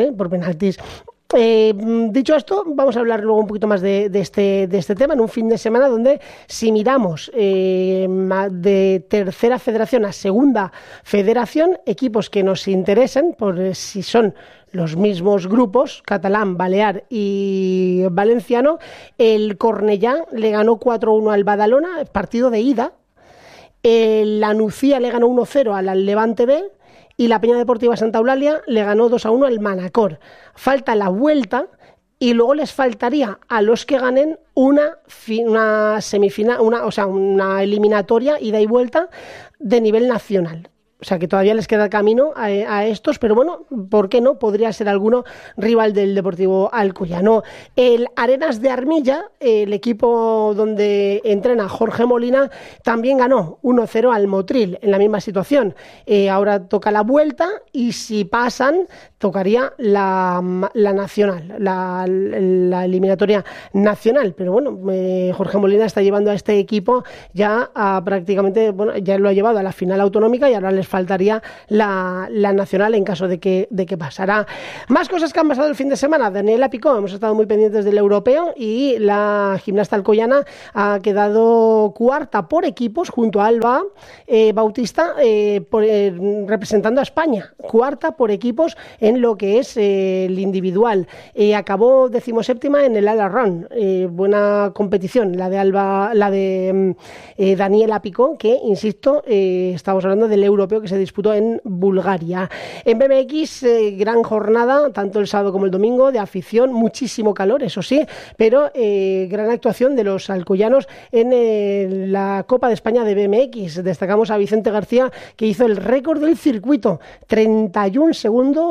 Dicho esto, vamos a hablar luego un poquito más de este tema en un fin de semana donde, si miramos de tercera federación a segunda federación, equipos que nos interesen, por si son los mismos grupos, catalán, balear y valenciano, el Cornellá le ganó 4-1 al Badalona, partido de ida. La Nucía le ganó 1-0 al Levante B, y la Peña Deportiva Santa Eulalia le ganó 2-1 al Manacor. Falta la vuelta, y luego les faltaría a los que ganen una semifinal, una eliminatoria ida y vuelta de nivel nacional. O sea que todavía les queda camino a estos, pero bueno, ¿por qué no? Podría ser alguno rival del Deportivo Alcoyano. El Arenas de Armilla, el equipo donde entrena Jorge Molina, también ganó 1-0 al Motril en la misma situación. Ahora toca la vuelta y si pasan, tocaría la nacional, la eliminatoria nacional. Pero bueno, Jorge Molina está llevando a este equipo ya a prácticamente, bueno, ya lo ha llevado a la final autonómica y ahora les faltaría la nacional en caso de que pasara. Más cosas que han pasado el fin de semana. Daniela Picó, hemos estado muy pendientes del europeo y la gimnasta alcoyana ha quedado cuarta por equipos junto a Alba Bautista representando a España. Cuarta por equipos en lo que es el individual. Acabó 17ª en el Ala Run. Buena competición la de Alba, la de Daniela Picó, que insisto, estamos hablando del europeo que se disputó en Bulgaria. En BMX, gran jornada, tanto el sábado como el domingo, de afición, muchísimo calor, eso sí, pero gran actuación de los alcoyanos en la Copa de España de BMX. Destacamos a Vicente García, que hizo el récord del circuito, 31 segundos,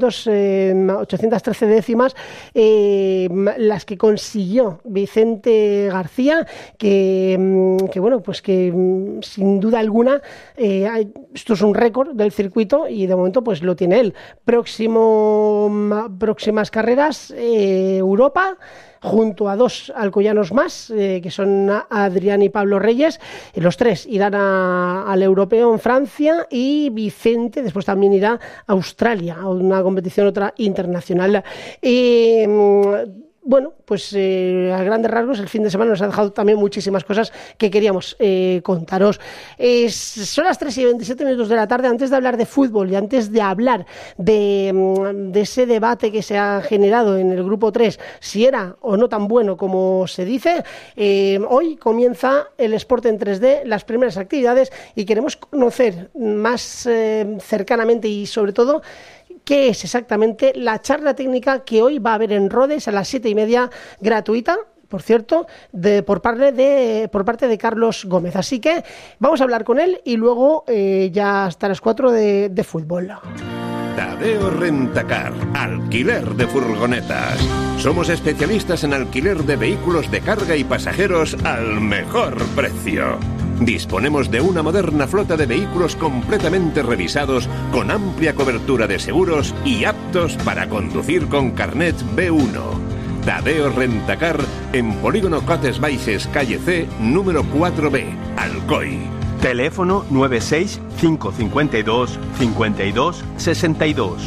813 décimas, las que consiguió Vicente García, que bueno, pues que sin duda alguna esto es un récord del circuito y de momento pues lo tiene él. Próximas carreras, Europa, junto a dos alcoyanos más, que son Adrián y Pablo Reyes. Los tres irán al europeo en Francia y Vicente después también irá a Australia, a una competición otra internacional. Bueno, pues a grandes rasgos el fin de semana nos ha dejado también muchísimas cosas que queríamos contaros. Son las 3:27 de la tarde. Antes de hablar de fútbol y antes de hablar de ese debate que se ha generado en el grupo 3, si era o no tan bueno como se dice, hoy comienza el Sport en 3D, las primeras actividades, y queremos conocer más cercanamente y sobre todo qué es exactamente la charla técnica que hoy va a haber en Rodes a las 7:30, gratuita, por cierto, por parte de Carlos Gómez. Así que vamos a hablar con él y luego ya hasta las 4 de fútbol. Tadeo Rentacar, alquiler de furgonetas. Somos especialistas en alquiler de vehículos de carga y pasajeros al mejor precio. Disponemos de una moderna flota de vehículos completamente revisados, con amplia cobertura de seguros y aptos para conducir con carnet B1. Tadeo Rentacar, en Polígono Cotes Baixes, calle C, número 4B, Alcoy. Teléfono 96 552 52 62.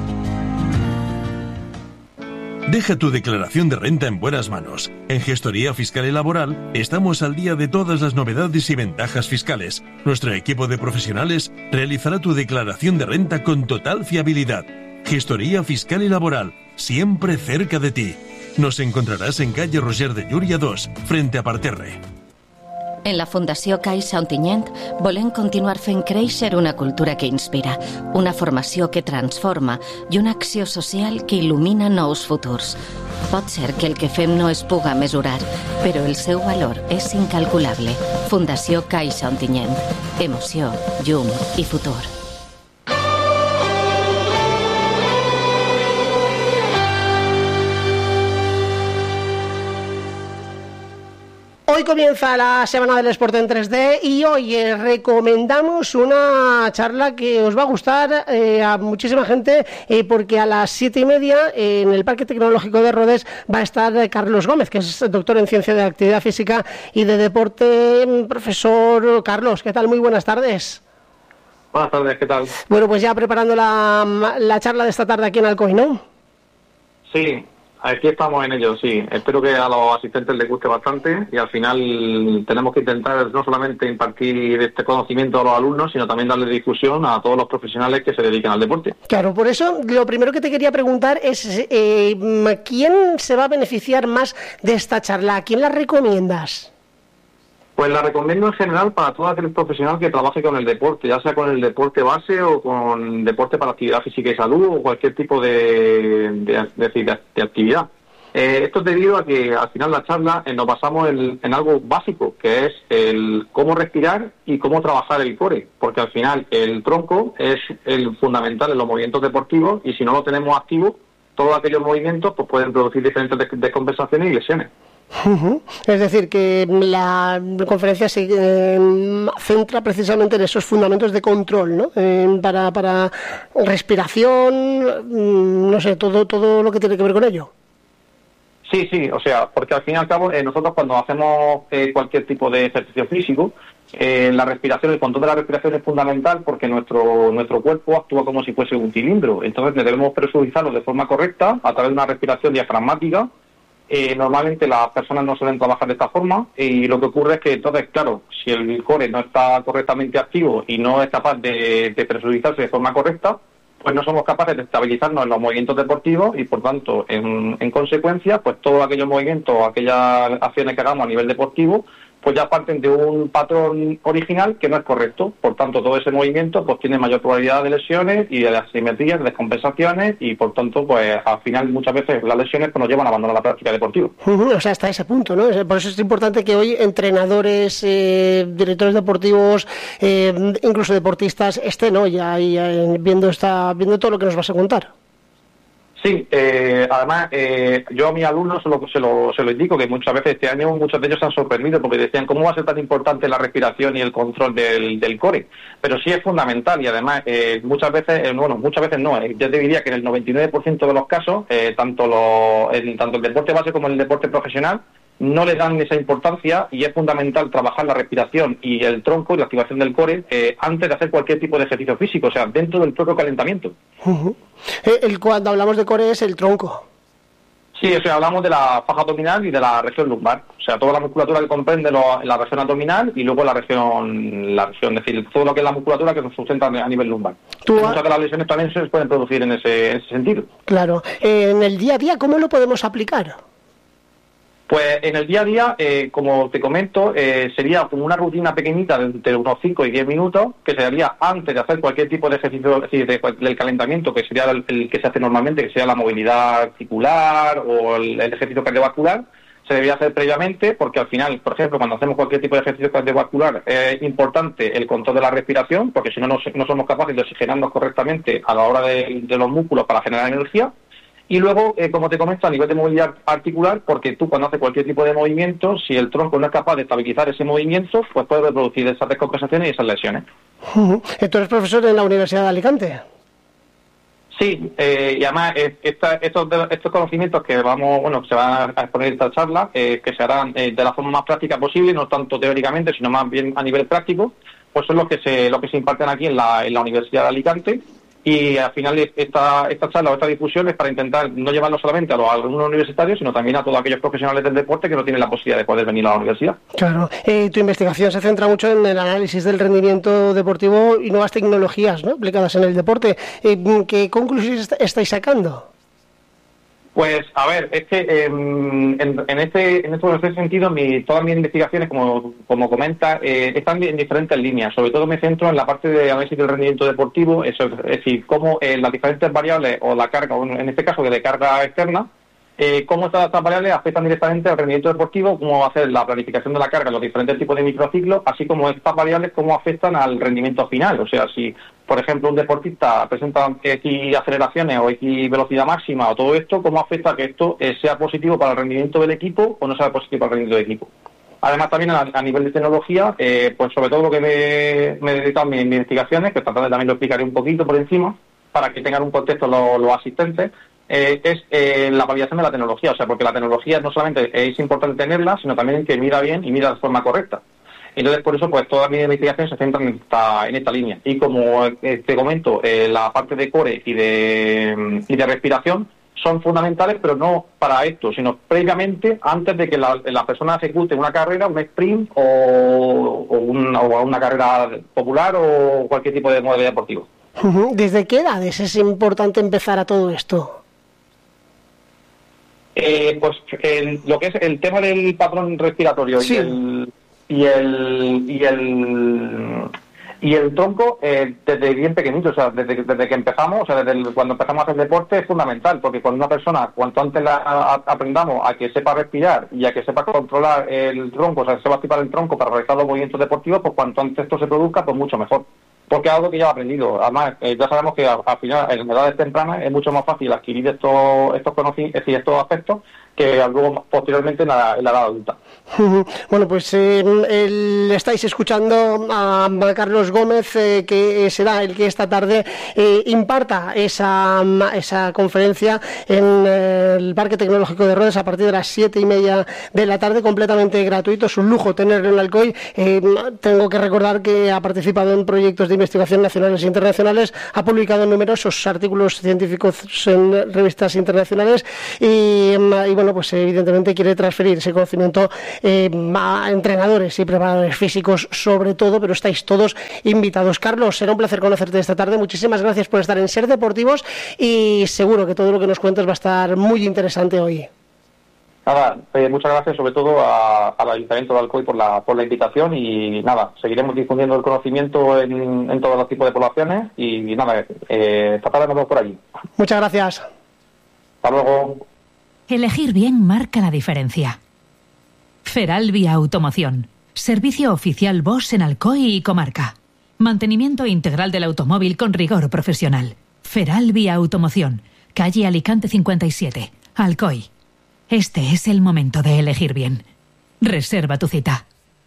Deja tu declaración de renta en buenas manos. En Gestoría Fiscal y Laboral estamos al día de todas las novedades y ventajas fiscales. Nuestro equipo de profesionales realizará tu declaración de renta con total fiabilidad. Gestoría Fiscal y Laboral, siempre cerca de ti. Nos encontraràs en calle Roger de Llúria 2, frente a Parterre. En la Fundació Caixa Ontinyent volem continuar fent créixer una cultura que inspira, una formació que transforma i una acció social que il·lumina nous futurs. Pot ser que el que fem no es puga mesurar, però el seu valor és incalculable. Fundació Caixa Ontinyent. Emoció, llum i futur. Hoy comienza la semana del Sport en 3D y hoy recomendamos una charla que os va a gustar a muchísima gente porque a las 7:30 en el Parque Tecnológico de Rodes va a estar Carlos Gómez, que es doctor en Ciencia de Actividad Física y de Deporte. Profesor Carlos, ¿qué tal? Muy buenas tardes. Buenas tardes, ¿qué tal? Bueno, pues ya preparando la charla de esta tarde aquí en Alcoy, ¿no? Sí. Aquí estamos en ello, sí. Espero que a los asistentes les guste bastante y al final tenemos que intentar no solamente impartir este conocimiento a los alumnos, sino también darle difusión a todos los profesionales que se dedican al deporte. Claro, por eso lo primero que te quería preguntar es ¿quién se va a beneficiar más de esta charla? ¿A quién la recomiendas? Pues la recomiendo en general para todo aquel profesional que trabaje con el deporte, ya sea con el deporte base o con deporte para actividad física y salud o cualquier tipo de actividad. Esto es debido a que al final la charla nos basamos en algo básico, que es el cómo respirar y cómo trabajar el core, porque al final el tronco es el fundamental en los movimientos deportivos y si no lo tenemos activo, todos aquellos movimientos pues pueden producir diferentes descompensaciones y lesiones. Es decir, que la conferencia se centra precisamente en esos fundamentos de control, ¿no? Para respiración, no sé, todo lo que tiene que ver con ello. Sí, o sea, porque al fin y al cabo nosotros cuando hacemos cualquier tipo de ejercicio físico, la respiración, el control de la respiración es fundamental porque nuestro cuerpo actúa como si fuese un cilindro, entonces debemos presurizarlo de forma correcta a través de una respiración diafragmática. Normalmente las personas no suelen trabajar de esta forma y lo que ocurre es que entonces, claro, si el core no está correctamente activo y no es capaz de presurizarse de forma correcta, pues no somos capaces de estabilizarnos en los movimientos deportivos y por tanto, en consecuencia, pues todos aquellos movimientos, aquellas acciones que hagamos a nivel deportivo, pues ya parten de un patrón original que no es correcto. Por tanto, todo ese movimiento pues tiene mayor probabilidad de lesiones y de asimetrías, de descompensaciones y por tanto, pues al final muchas veces las lesiones pues, nos llevan a abandonar la práctica deportiva. O sea, hasta ese punto, ¿no? Por eso es importante que hoy entrenadores, directores deportivos, incluso deportistas estén hoy ahí viendo todo lo que nos vas a contar. Sí, además yo a mis alumnos se lo indico que muchas veces este año muchos de ellos se han sorprendido porque decían ¿cómo va a ser tan importante la respiración y el control del core? Pero sí es fundamental y además muchas veces no, yo te diría que en el 99% de los casos, tanto el deporte base como el deporte profesional no le dan esa importancia y es fundamental trabajar la respiración y el tronco y la activación del core antes de hacer cualquier tipo de ejercicio físico, o sea, dentro del propio calentamiento. Cuando hablamos de core es el tronco. Sí, o sea, hablamos de la faja abdominal y de la región lumbar, o sea, toda la musculatura que comprende la región abdominal y luego la región, es decir, todo lo que es la musculatura que nos sustenta a nivel lumbar. Muchas de las lesiones también se pueden producir en ese sentido. Claro. En el día a día, ¿cómo lo podemos aplicar? Pues en el día a día, como te comento, sería como una rutina pequeñita de entre unos 5 y 10 minutos que se haría antes de hacer cualquier tipo de ejercicio, es decir, del calentamiento, que sería el que se hace normalmente, que sería la movilidad articular o el ejercicio cardiovascular. Se debería hacer previamente porque al final, por ejemplo, cuando hacemos cualquier tipo de ejercicio cardiovascular es importante el control de la respiración porque si no, no somos capaces de oxigenarnos correctamente a la hora de los músculos para generar energía. Y luego, como te comento, a nivel de movilidad articular, porque tú cuando haces cualquier tipo de movimiento, si el tronco no es capaz de estabilizar ese movimiento, pues puede producir esas descompensaciones y esas lesiones. ¿Tú eres profesor en la Universidad de Alicante? Sí, y además estos conocimientos que se van a exponer en esta charla, que se harán de la forma más práctica posible, no tanto teóricamente, sino más bien a nivel práctico, pues son los que se imparten aquí en la Universidad de Alicante. Y al final esta charla o esta difusión es para intentar no llevarlo solamente a los alumnos universitarios, sino también a todos aquellos profesionales del deporte que no tienen la posibilidad de poder venir a la universidad. Claro. Tu investigación se centra mucho en el análisis del rendimiento deportivo y nuevas tecnologías, ¿no?, aplicadas en el deporte. ¿Qué conclusiones estáis sacando? Pues, a ver, es que en este sentido, todas mis investigaciones, como comenta, están en diferentes líneas. Sobre todo me centro en la parte de análisis del rendimiento deportivo, es decir, cómo las diferentes variables o la carga, o en este caso de carga externa, cómo estas variables afectan directamente al rendimiento deportivo, cómo hacer la planificación de la carga en los diferentes tipos de microciclos, así como estas variables cómo afectan al rendimiento final. O sea, si, por ejemplo, un deportista presenta X aceleraciones o X velocidad máxima o todo esto, cómo afecta que esto sea positivo para el rendimiento del equipo o no sea positivo para el rendimiento del equipo. Además, también a nivel de tecnología, pues sobre todo lo que me he dedicado a mis investigaciones, que también lo explicaré un poquito por encima, para que tengan un contexto los asistentes, es la validación de la tecnología, o sea, porque la tecnología no solamente es importante tenerla, sino también que mira bien y mira de forma correcta. Entonces, por eso, pues todas mis investigaciones se centran en esta línea. Y como te comento, la parte de core y de respiración son fundamentales, pero no para esto, sino previamente, antes de que la persona ejecute una carrera, un sprint o una carrera popular o cualquier tipo de modalidad deportiva. ¿Desde qué edades es importante empezar a todo esto? Pues lo que es el tema del patrón respiratorio, sí, y el tronco desde bien pequeñito, o sea, desde que empezamos, o sea, cuando empezamos a hacer deporte es fundamental, porque cuando una persona, cuanto antes aprendamos a que sepa respirar y a que sepa controlar el tronco, o sea, que sepa activar el tronco para realizar los movimientos deportivos, pues cuanto antes esto se produzca, pues mucho mejor. porque es algo que ya he aprendido. Además, ya sabemos que al final, en edades tempranas, es mucho más fácil adquirir estos conocimientos, es decir, estos aspectos, que luego posteriormente en la edad adulta. Bueno, pues estáis escuchando a Carlos Gómez, que será el que esta tarde imparta esa conferencia en el Parque Tecnológico de Rodes a partir de las 7:30 de la tarde, completamente gratuito. Es un lujo tenerlo en Alcoy. Tengo que recordar que ha participado en proyectos de investigación nacionales e internacionales, ha publicado numerosos artículos científicos en revistas internacionales y bueno, pues evidentemente quiere transferir ese conocimiento a entrenadores y preparadores físicos sobre todo, pero estáis todos invitados. Carlos, será un placer conocerte esta tarde. Muchísimas gracias por estar en Ser Deportivos y seguro que todo lo que nos cuentes va a estar muy interesante hoy. Nada, muchas gracias sobre todo al Ayuntamiento de Alcoy por la invitación y nada, seguiremos difundiendo el conocimiento en todos los tipos de poblaciones y nada, esta tarde nos vemos por allí. Muchas gracias. Hasta luego. Elegir bien marca la diferencia. Feralvia Automoción. Servicio oficial Bosch en Alcoy y comarca. Mantenimiento integral del automóvil con rigor profesional. Feralvia Automoción. Calle Alicante 57, Alcoy. Este es el momento de elegir bien. Reserva tu cita.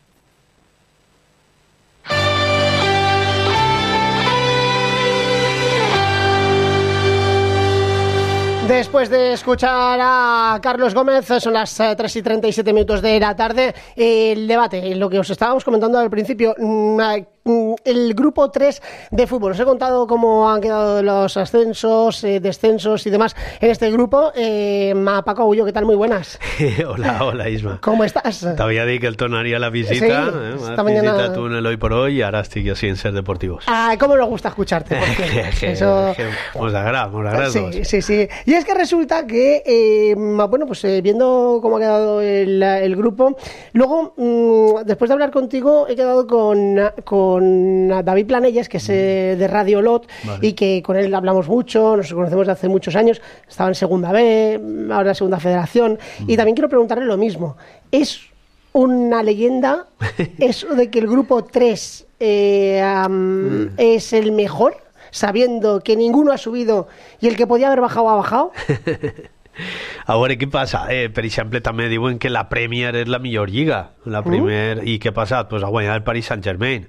Después de escuchar a Carlos Gómez, son las 3:37 de la tarde, el debate, lo que os estábamos comentando al principio, el grupo 3 de fútbol. Os he contado cómo han quedado los ascensos, descensos y demás en este grupo. Paco Agullo, ¿qué tal? Muy buenas. Hola Isma. ¿Cómo estás? T'havia dit que el tornaria la visita, sí, esta mañana... visita tú en el Hoy por Hoy y ahora estoy así en Ser Deportivos. ¿Cómo nos gusta escucharte? Eso... Nos agrada Sí. Y es que resulta que, bueno, pues viendo cómo ha quedado el grupo, luego, después de hablar contigo, he quedado con David Planelles, que es de Radio Lot, vale, y que con él hablamos mucho, nos conocemos de hace muchos años, estaba en Segunda B, ahora en Segunda Federación, y también quiero preguntarle lo mismo. ¿Es una leyenda eso de que el grupo 3 es el mejor, sabiendo que ninguno ha subido y el que podía haber bajado ha bajado? A veure, què passa? Per exemple, també diuen que la Premier és la millor lliga. La Premier, i què ha passat? Pues ha guanyat el Paris Saint-Germain.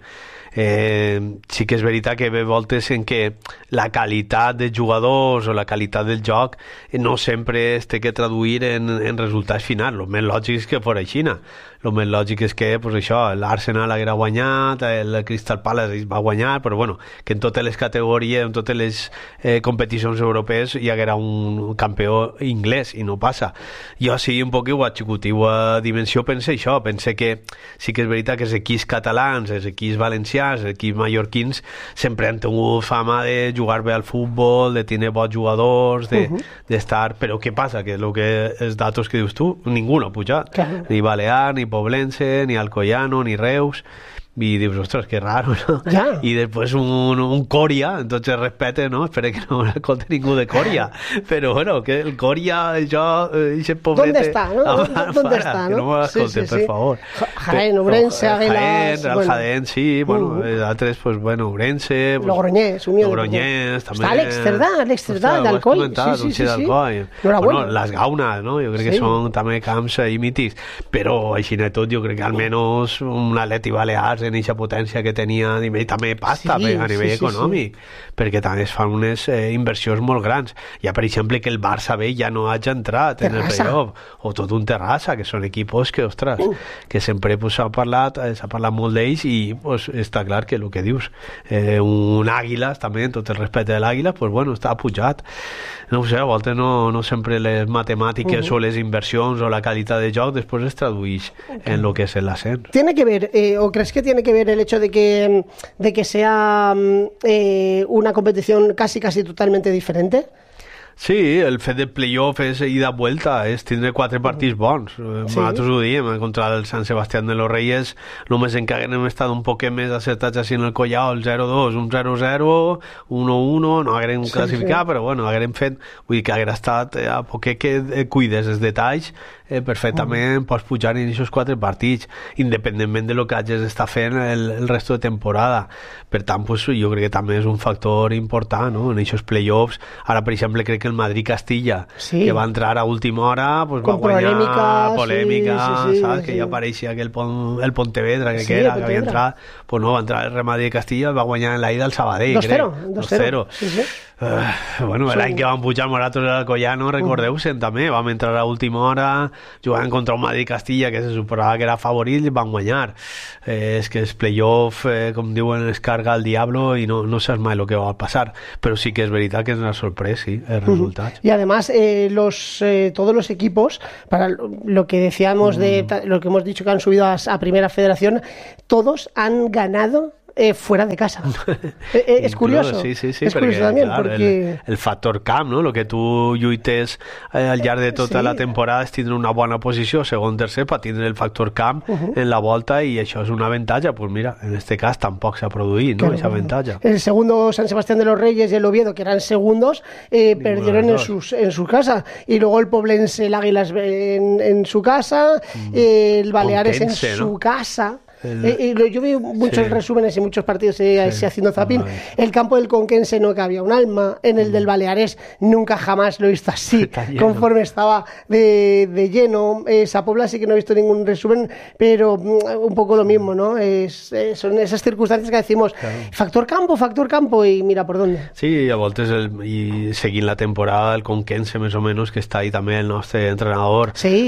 Sí que és veritat que ve voltes en què la qualitat de jugadors o la qualitat del joc no sempre es té que traduir en resultats finals. El més lògic és que fos així. El més lògic és que pues això, l'Arsenal haguera guanyat, el Crystal Palace va guanyar, però bueno, que en totes les categories, en totes les competicions europees hi haguera un campió inglès i no passa. Jo sí un poc a xicotiva dimensió pense això, pense que sí que és veritat que els equips catalans, els equips valencians, els equips mallorquins sempre han tingut fama de jugar bé al futbol, de tenir bons jugadors, d'estar... Però què passa? Que els datos que dius tu, ningú no ha pujat. Claro. Ni Balear, ni Poblense, ni Alcoyano, ni Reus... Y dius, ostras, qué raro, ¿no? Ya. Y después un Coria, entonces respete, ¿no? Espero que no me escolte ningún de Coria. Pero bueno, que el Coria, yo, ese pobrete... ¿Dónde está, no? ¿Dónde está, no? Que no me escolte, por favor. Jaén, Ourense, Águilas... Jaén, Jaén, sí, bueno, altres, pues bueno, Ourense... Pues, Logroñés, Unión. Logroñés, també... Està Alex Cerdà, d'Alcoi. Sí. Bueno, les Gaunes, no? Jo crec que són també camps mítics. Però, així de tot, jo crec que almenys un Atleti Balears en aquesta potència que tenia a nivell també pasta, a nivell econòmic, perquè també es fan unes inversions molt grans. Ja, per exemple, que el Barça B ja no hagi entrat en el playoff, o tot un Terrassa, que són equipos que, ostres, que sempre s'ha parlat molt d'ells i pues, està clar que el que dius, un Àguiles també, en tot el respecte de l'Àguiles, pues bueno, està pujat. No ho sé, a voltes no sempre les matemàtiques o les inversions o la qualitat de joc després es tradueix en lo que és l'ascens. ¿Tiene que ver, o crees que tiene que ver el hecho de que sea una competición casi totalmente diferente? Sí, el fet de playoff és ida-vuelta, és tindre 4 partits bons. Nosaltres ho diem, contra el San Sebastián de los Reyes, només en que haguem estat un poc més acertats així en el Collao, el 0-2, un 0-0, 1-1, no haguem classificat, però bueno, haguem fet, vull dir que haguera estat, a poc que cuides els detalls, perfectament pots pujar en aquests 4 partits, independentment de lo que hagis d'estar fent el resto de temporada. Per tant, pues, jo crec que també és un factor important, no? En aquests playoffs. Ara, per exemple, crec que el Madrid-Castilla, que va entrar a última hora, pues, va guanyar polèmica, saps? Que ja apareixia que el Pontevedra, que era, que havia entrat, pues no, va entrar el Real Madrid-Castilla, va guanyar en la ida al Sabadell, 2-0. Bueno, l'any que van pujar nosaltres al Collano, recordeu-se'n també, vam entrar a última hora, jugant contra un Madrid-Castilla que se suposava que era favorit i van guanyar. És que els play-off, com diuen, es carga el diablo i no saps mai el que va passar, però sí que és veritat que ens ha sorprès, sí, els resultats. Y además, todos los equipos, para lo que decíamos lo que hemos dicho que han subido a Primera Federación, todos han ganado fuera de casa. És curioso. Sí, és curioso también, clar, porque... el factor camp, no? Lo que tu lluites al llarg de tota la temporada és tindre una bona posició, segon, tercer, per tindre el factor camp en la volta, i això és un avantatge. Pues mira, en este cas tampoc s'ha produït, ¿no? Ese avantatge. El segundo San Sebastián de los Reyes y el Oviedo, que eran segundos, perdieron en su casa, y luego el Poblense, el Águilas en su casa, el Baleares Pontense, en su casa. Yo vi muchos resúmenes y muchos partidos así haciendo zapping. El campo del Conquense no cabía un alma, en el del Baleares nunca jamás lo he visto así, conforme estaba de lleno. Esa Pobla sí que no he visto ningún resumen, pero un poco lo mismo, ¿no? Son esas circunstancias que decimos, factor campo, y mira por dónde. Sí, a voltes i seguint la temporada el Conquense més o menys, que està ahí també el nostre entrenador,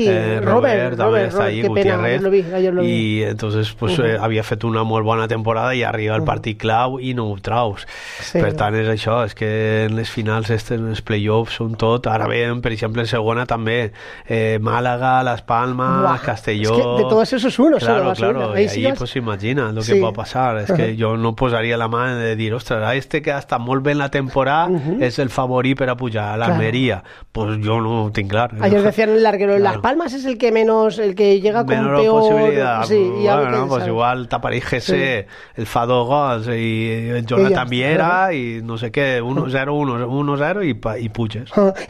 Robert també està ahí, Gutiérrez, ayer lo vi. Y entonces pues, havia fet una molt bona temporada i arriba el partit clau i no ho traus. Per tant és això, és que en les finals els play-offs són tot. Ara veiem, per exemple, en segona també Màlaga, Las Palmas, Castelló. Es que de todos esos uno claro, y ahí pues imagina lo que pot passar. És que jo no posaria la mà de dir, ostres, este que està molt bé en la temporada és el favorit per a pujar a l'Almeria. Pues yo no ho tinc clar. Ayer decían el larguero, Las Palmas es el que menos, el que llega con peor posibilidad. Sí, y bueno, pues igual t'apareix Gese, el fa 2 gols i el Jonathan Viera y no sé qué, 1-0, 1-0 y puches.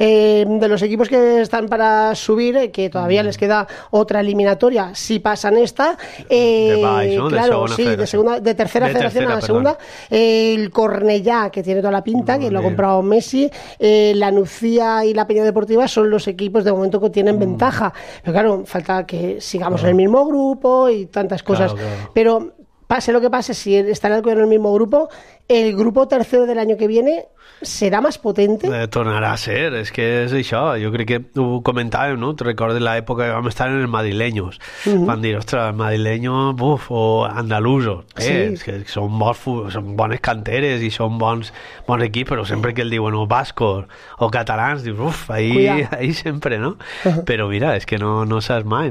De los equipos que están para subir, que todavía les queda otra eliminatoria si pasan esta, de Baix, ¿no? Claro, de tercera federación a la segunda, el Cornellá, que tiene toda la pinta, que lo ha comprado Messi, la Nucía y la Peña Deportiva son los equipos de momento que tienen ventaja, pero claro, falta que sigamos en el mismo grupo y tantas cosas. Pero pase lo que pase, si está el Alcoyano en el mismo grupo, el grupo tercero del año que viene serà més potente? Tornarà a ser, és que és això. Jo crec que ho comentàvem, no? Te recordes l'època que vam estar en els madrileños. Van dir, ostres, el madrileño, o andalusos. És que són bones canteres i són bons equips, però sempre que el diuen o bascos o catalans, dius, ahí sempre, no? Però mira, és que no saps mai,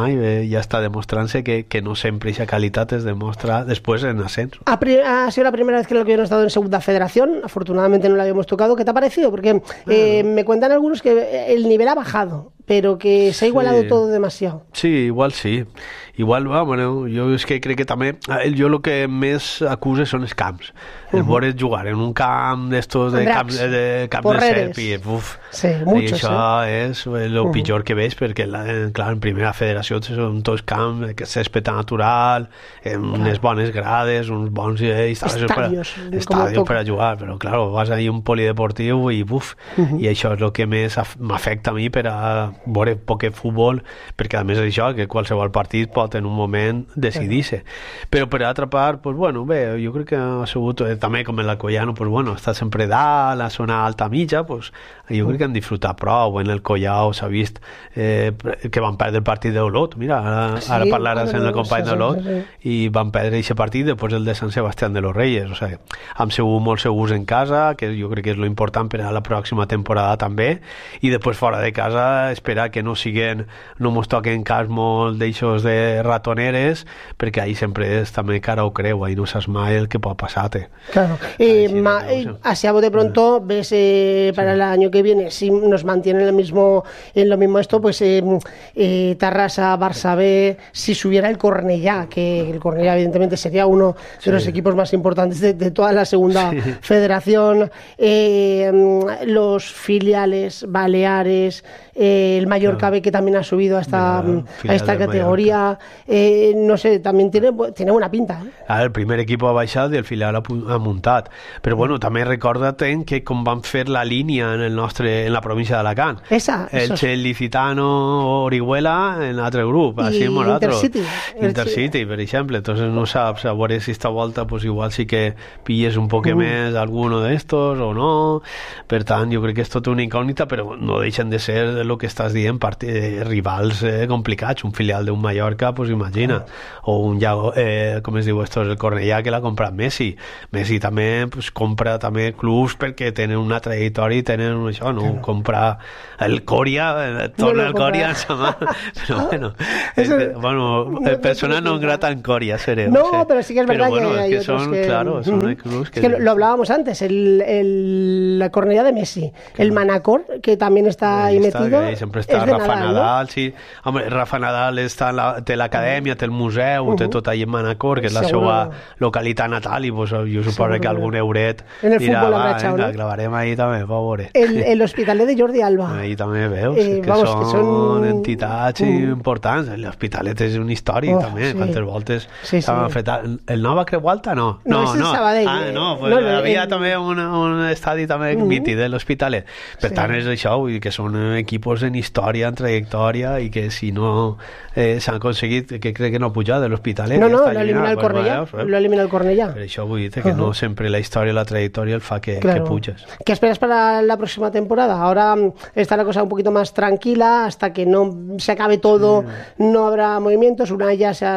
ja està demostrant-se que no sempre aquesta qualitat es demostra després en ascenso. Ha sido la primera vez que el Alcoyano ha estado en segunda federación, afortunadamente no la habíamos tocado. ¿Qué te ha parecido? Porque me cuentan algunos que el nivel ha bajado, pero que se ha igualado todo demasiado. Sí, igual sí. Igual, bueno, jo és que crec que també jo el que més acuse són els camps. El veure jugar en un camp d'estos de camp de serp i i això és el pitjor que veig, perquè clar, en primera federació són tots camps que césped natural, unes bones grades, uns bons estadios per a jugar, però clar, vas a un polideportiu i això és el que més m'afecta a mi per a veure poc futbol, perquè a més és això, que qualsevol partit pot en un moment decidir-se. Però per altra part, pues bueno, bé, jo crec que ha sigut també com en l'Alcoyano, pues bueno, està sempre dalt, la zona alta mitja, pues jo crec que han disfrutat prou. En el Collao s'ha vist que van perdre el partit d'Olot, mira, ara parlaràs en el company d'Olot, i van perdre aquest partit després el de San Sebastián de los Reyes, o sigui, han sigut molt segurs en casa, que jo crec que és lo important per a la pròxima temporada també, i després fora de casa esperar que no mos toquen cas molt d'eixos de ratoneres, perquè ahí sempre és també cara o creu, ahí no saps mai el que pot passar-te. Claro. Así a bote pronto, ves para el año que viene, si nos mantienen en lo mismo esto, pues Tarrasa, Barça B, si subiera el Cornellá, que el Cornellá evidentemente sería uno de los equipos más importantes de toda la segunda federación, los filiales Baleares, el Mallorca B, que también ha subido a esta categoría, no sé, también tiene buena pinta. El primer equip ha baixat i el filial ha muntat, però bueno, també recorda't que com van fer la línia en la província d'Alacant, Elche, Licitano, Orihuela en l'altre grup, així amb Intercity, per exemple. Entonces no saps, a veure si esta volta pues igual sí que pilles un poc més alguno d'estos o no. Per tant, jo crec que és tot una incògnita, però no deixen de ser el que estàs dient, rivals complicats. Un filial d'un Mallorca, pues imagina, o un com es diu esto, el Cornellà, que l'ha comprat Messi també pues compra també clubs perquè tenen una trajectòria i tenen això, no? Comprar el Coria, torna el Coria però bueno, persona no grata en Coria seré, no, pero sí que es verdad que hay otros son, que... claro, son clubs que lo hablábamos antes, la Cornellà de Messi, el Manacor, que también está ahí metido, sempre està Rafa Nadal, sí. Home, Rafa Nadal té l'acadèmia, té el museu, té tot allà en Manacor, que és la seva localitat natal, i pues, jo suposo que algun euret en el futbol habrá echado, ¿no? Clavarem ahí també, per veure. El Hospitalet de Jordi Alba. Ahí també veus, que són entitats importants. L'Hospitalet és una història també, quantes voltes s'han fet. El Nova Creu Alta no. No, és el Sabadell. Havia també un estadi també mític de l'Hospitalet. Per tant, és això, vull dir que són equipos en història, en trajectòria, i que si no s'han aconseguit, que crec que no pujar de l'Hospitalet. No, lo elimina el Cornellà. Lo elimina el Cornellà. Per això vull dir que no sempre la història i la trajectòria el fa que puges. ¿Qué esperas para la próxima temporada? Ahora está la cosa un poquito más tranquila, hasta que no se acabe todo, no habrá movimientos. Unai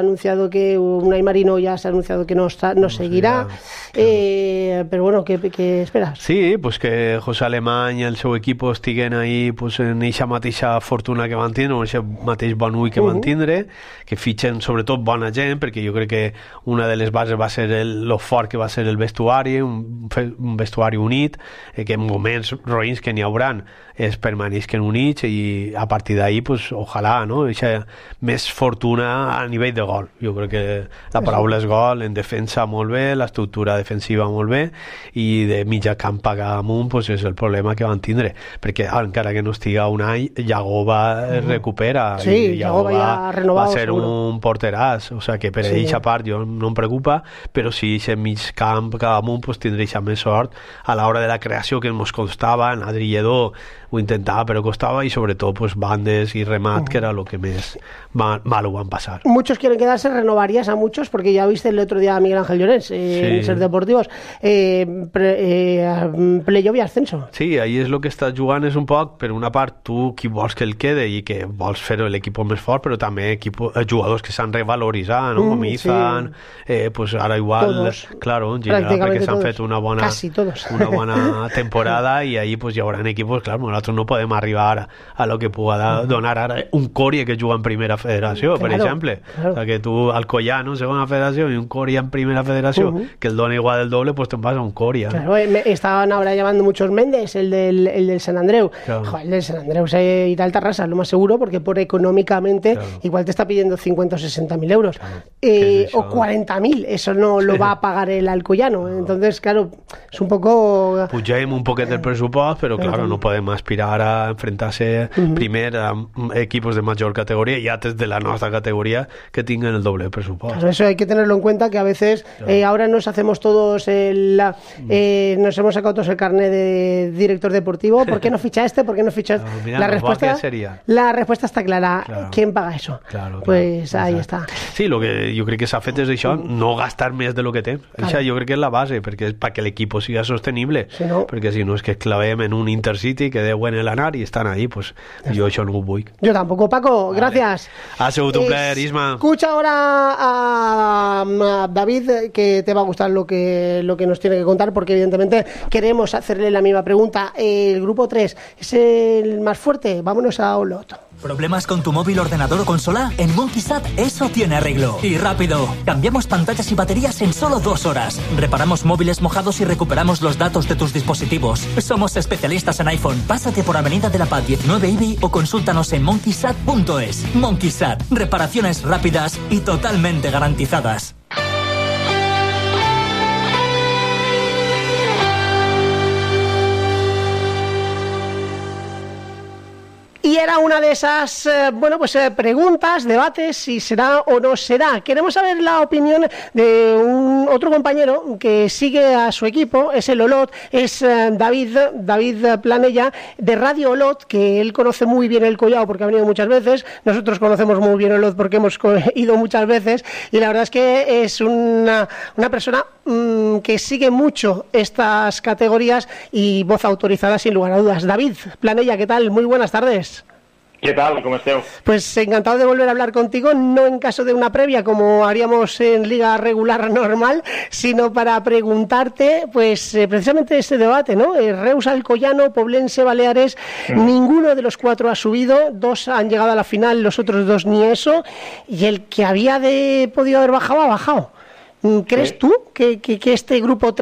Marino ya se ha anunciado que no seguirá. Però bueno, què esperas? Sí, pues que José Alemany i el seu equip estiguen ahí pues, en eixa mateixa fortuna que van tindre, en aquest mateix bon ull que van tindre, que fitxen sobretot bona gent, perquè jo crec que una de les bases va ser lo fort que va ser el vestuari, un vestuari unit, que en moments roïns que n'hi hauran es permanisquen units, i a partir d'ahí pues, ojalà, no? Eixa més fortuna a nivell de gol. Jo crec que la paraula és gol, en defensa molt bé, l'estructura defensiva molt bé, i de mitja camp pagar amunt pues, és el problema que van tindre, perquè encara que no estiga un any, Yagoba es recupera, i Yagoba va ser un porteràs, o sigui que per eixa part jo no em preocupa, però si eixe mig camp pagar amunt pues, tindré eixa més sort a l'hora de la creació que ens costava. Adri Lledó ho intentava però costava, i sobretot pues, bandes i remat, que era lo que més mal ho van passar. Muchos quieren quedarse, renovarías a muchos, porque ya viste el otro día a Miguel Ángel Llorens en Ser Deportivos, playoff i ascenso. Sí, ahí és el que estàs jugant, és un poc, per una part tu qui vols que el quede i que vols fer l'equip més fort, però també jugadors que s'han revaloritzat, no? Com Izan, pues ara igual todos, claro, en general, perquè s'han fet una bona temporada, i ahí pues, hi haurà equipos, clar, nosaltres no podem arribar a lo que pueda donar ara un Coria que juga en primera federació, per exemple. O sea, que tu Alcoyano en segona federació i un Coria en primera federació, que el dona igual del doble, pues te vas a un Coria. Claro, estaban ahora llamando muchos Méndez, el del San Andreu. Claro. Joder, el del San Andreu se irá al Tarrasa, lo más seguro, porque por económicamente igual te está pidiendo 50 o 60.000 euros. O 40.000, eso no lo va a pagar el Alcoyano. Entonces, claro, es un poco... Pugem un poquet del pressupost, però claro, no podem aspirar a enfrentar-se primer a equipos de mayor categoría y antes de la nuestra categoría que tengan el doble presupuesto. Claro, eso hay que tenerlo en cuenta, que a veces ahora nos hacemos todos nos hemos sacado todos el carnet de director deportivo. ¿Por qué no ficha este? ¿Por qué no ficha este? Mira, la respuesta está clara. Claro. ¿Quién paga eso? Claro, pues ahí está. Sí, lo que jo crec que s'ha fet és això, no gastar més de lo que té. Això jo crec que és la base, perquè és perquè l'equip siga sostenible, perquè si no és que clavem en un Intercity que deu en el anar i estan ahí, pues jo això no ho vull. Yo tampoco, Paco, gracias. Ha sigut un plaer, Isma. Escucha ahora a David, que te va a gustar lo que nos tiene que contar, porque evidentemente queremos hacerle la misma pregunta. ¿El grupo 3 es el más fuerte? qué? Vámonos a Olot. ¿Problemas con tu móvil, ordenador o consola? En MonkeySat eso tiene arreglo. Y rápido. Cambiamos pantallas y baterías en solo 2 horas. Reparamos móviles mojados y recuperamos los datos de tus dispositivos. Somos especialistas en iPhone. Pásate por Avenida de la Paz 19 IBI o consúltanos en monkeysat.es. MonkeySat. Reparaciones rápidas y totalmente garantizadas. Y era una de esas, preguntas, debates, si será o no será. Queremos saber la opinión de otro compañero que sigue a su equipo, es el Olot, es David Planella, de Radio Olot, que él conoce muy bien el Collao porque ha venido muchas veces. Nosotros conocemos muy bien Olot porque hemos ido muchas veces, y la verdad es que es una persona que sigue mucho estas categorías y voz autorizada sin lugar a dudas. David Planella, ¿qué tal? Muy buenas tardes. ¿Qué tal? ¿Cómo esteu? Pues encantado de volver a hablar contigo, no en caso de una previa como haríamos en liga regular normal, sino para preguntarte pues precisamente este debate, ¿no? Reus, Alcoyano, Poblense, Baleares, ninguno de los 4 ha subido, 2 han llegado a la final, los otros 2 ni eso, y el que había podido haber bajado, ha bajado. ¿Crees tú que este grupo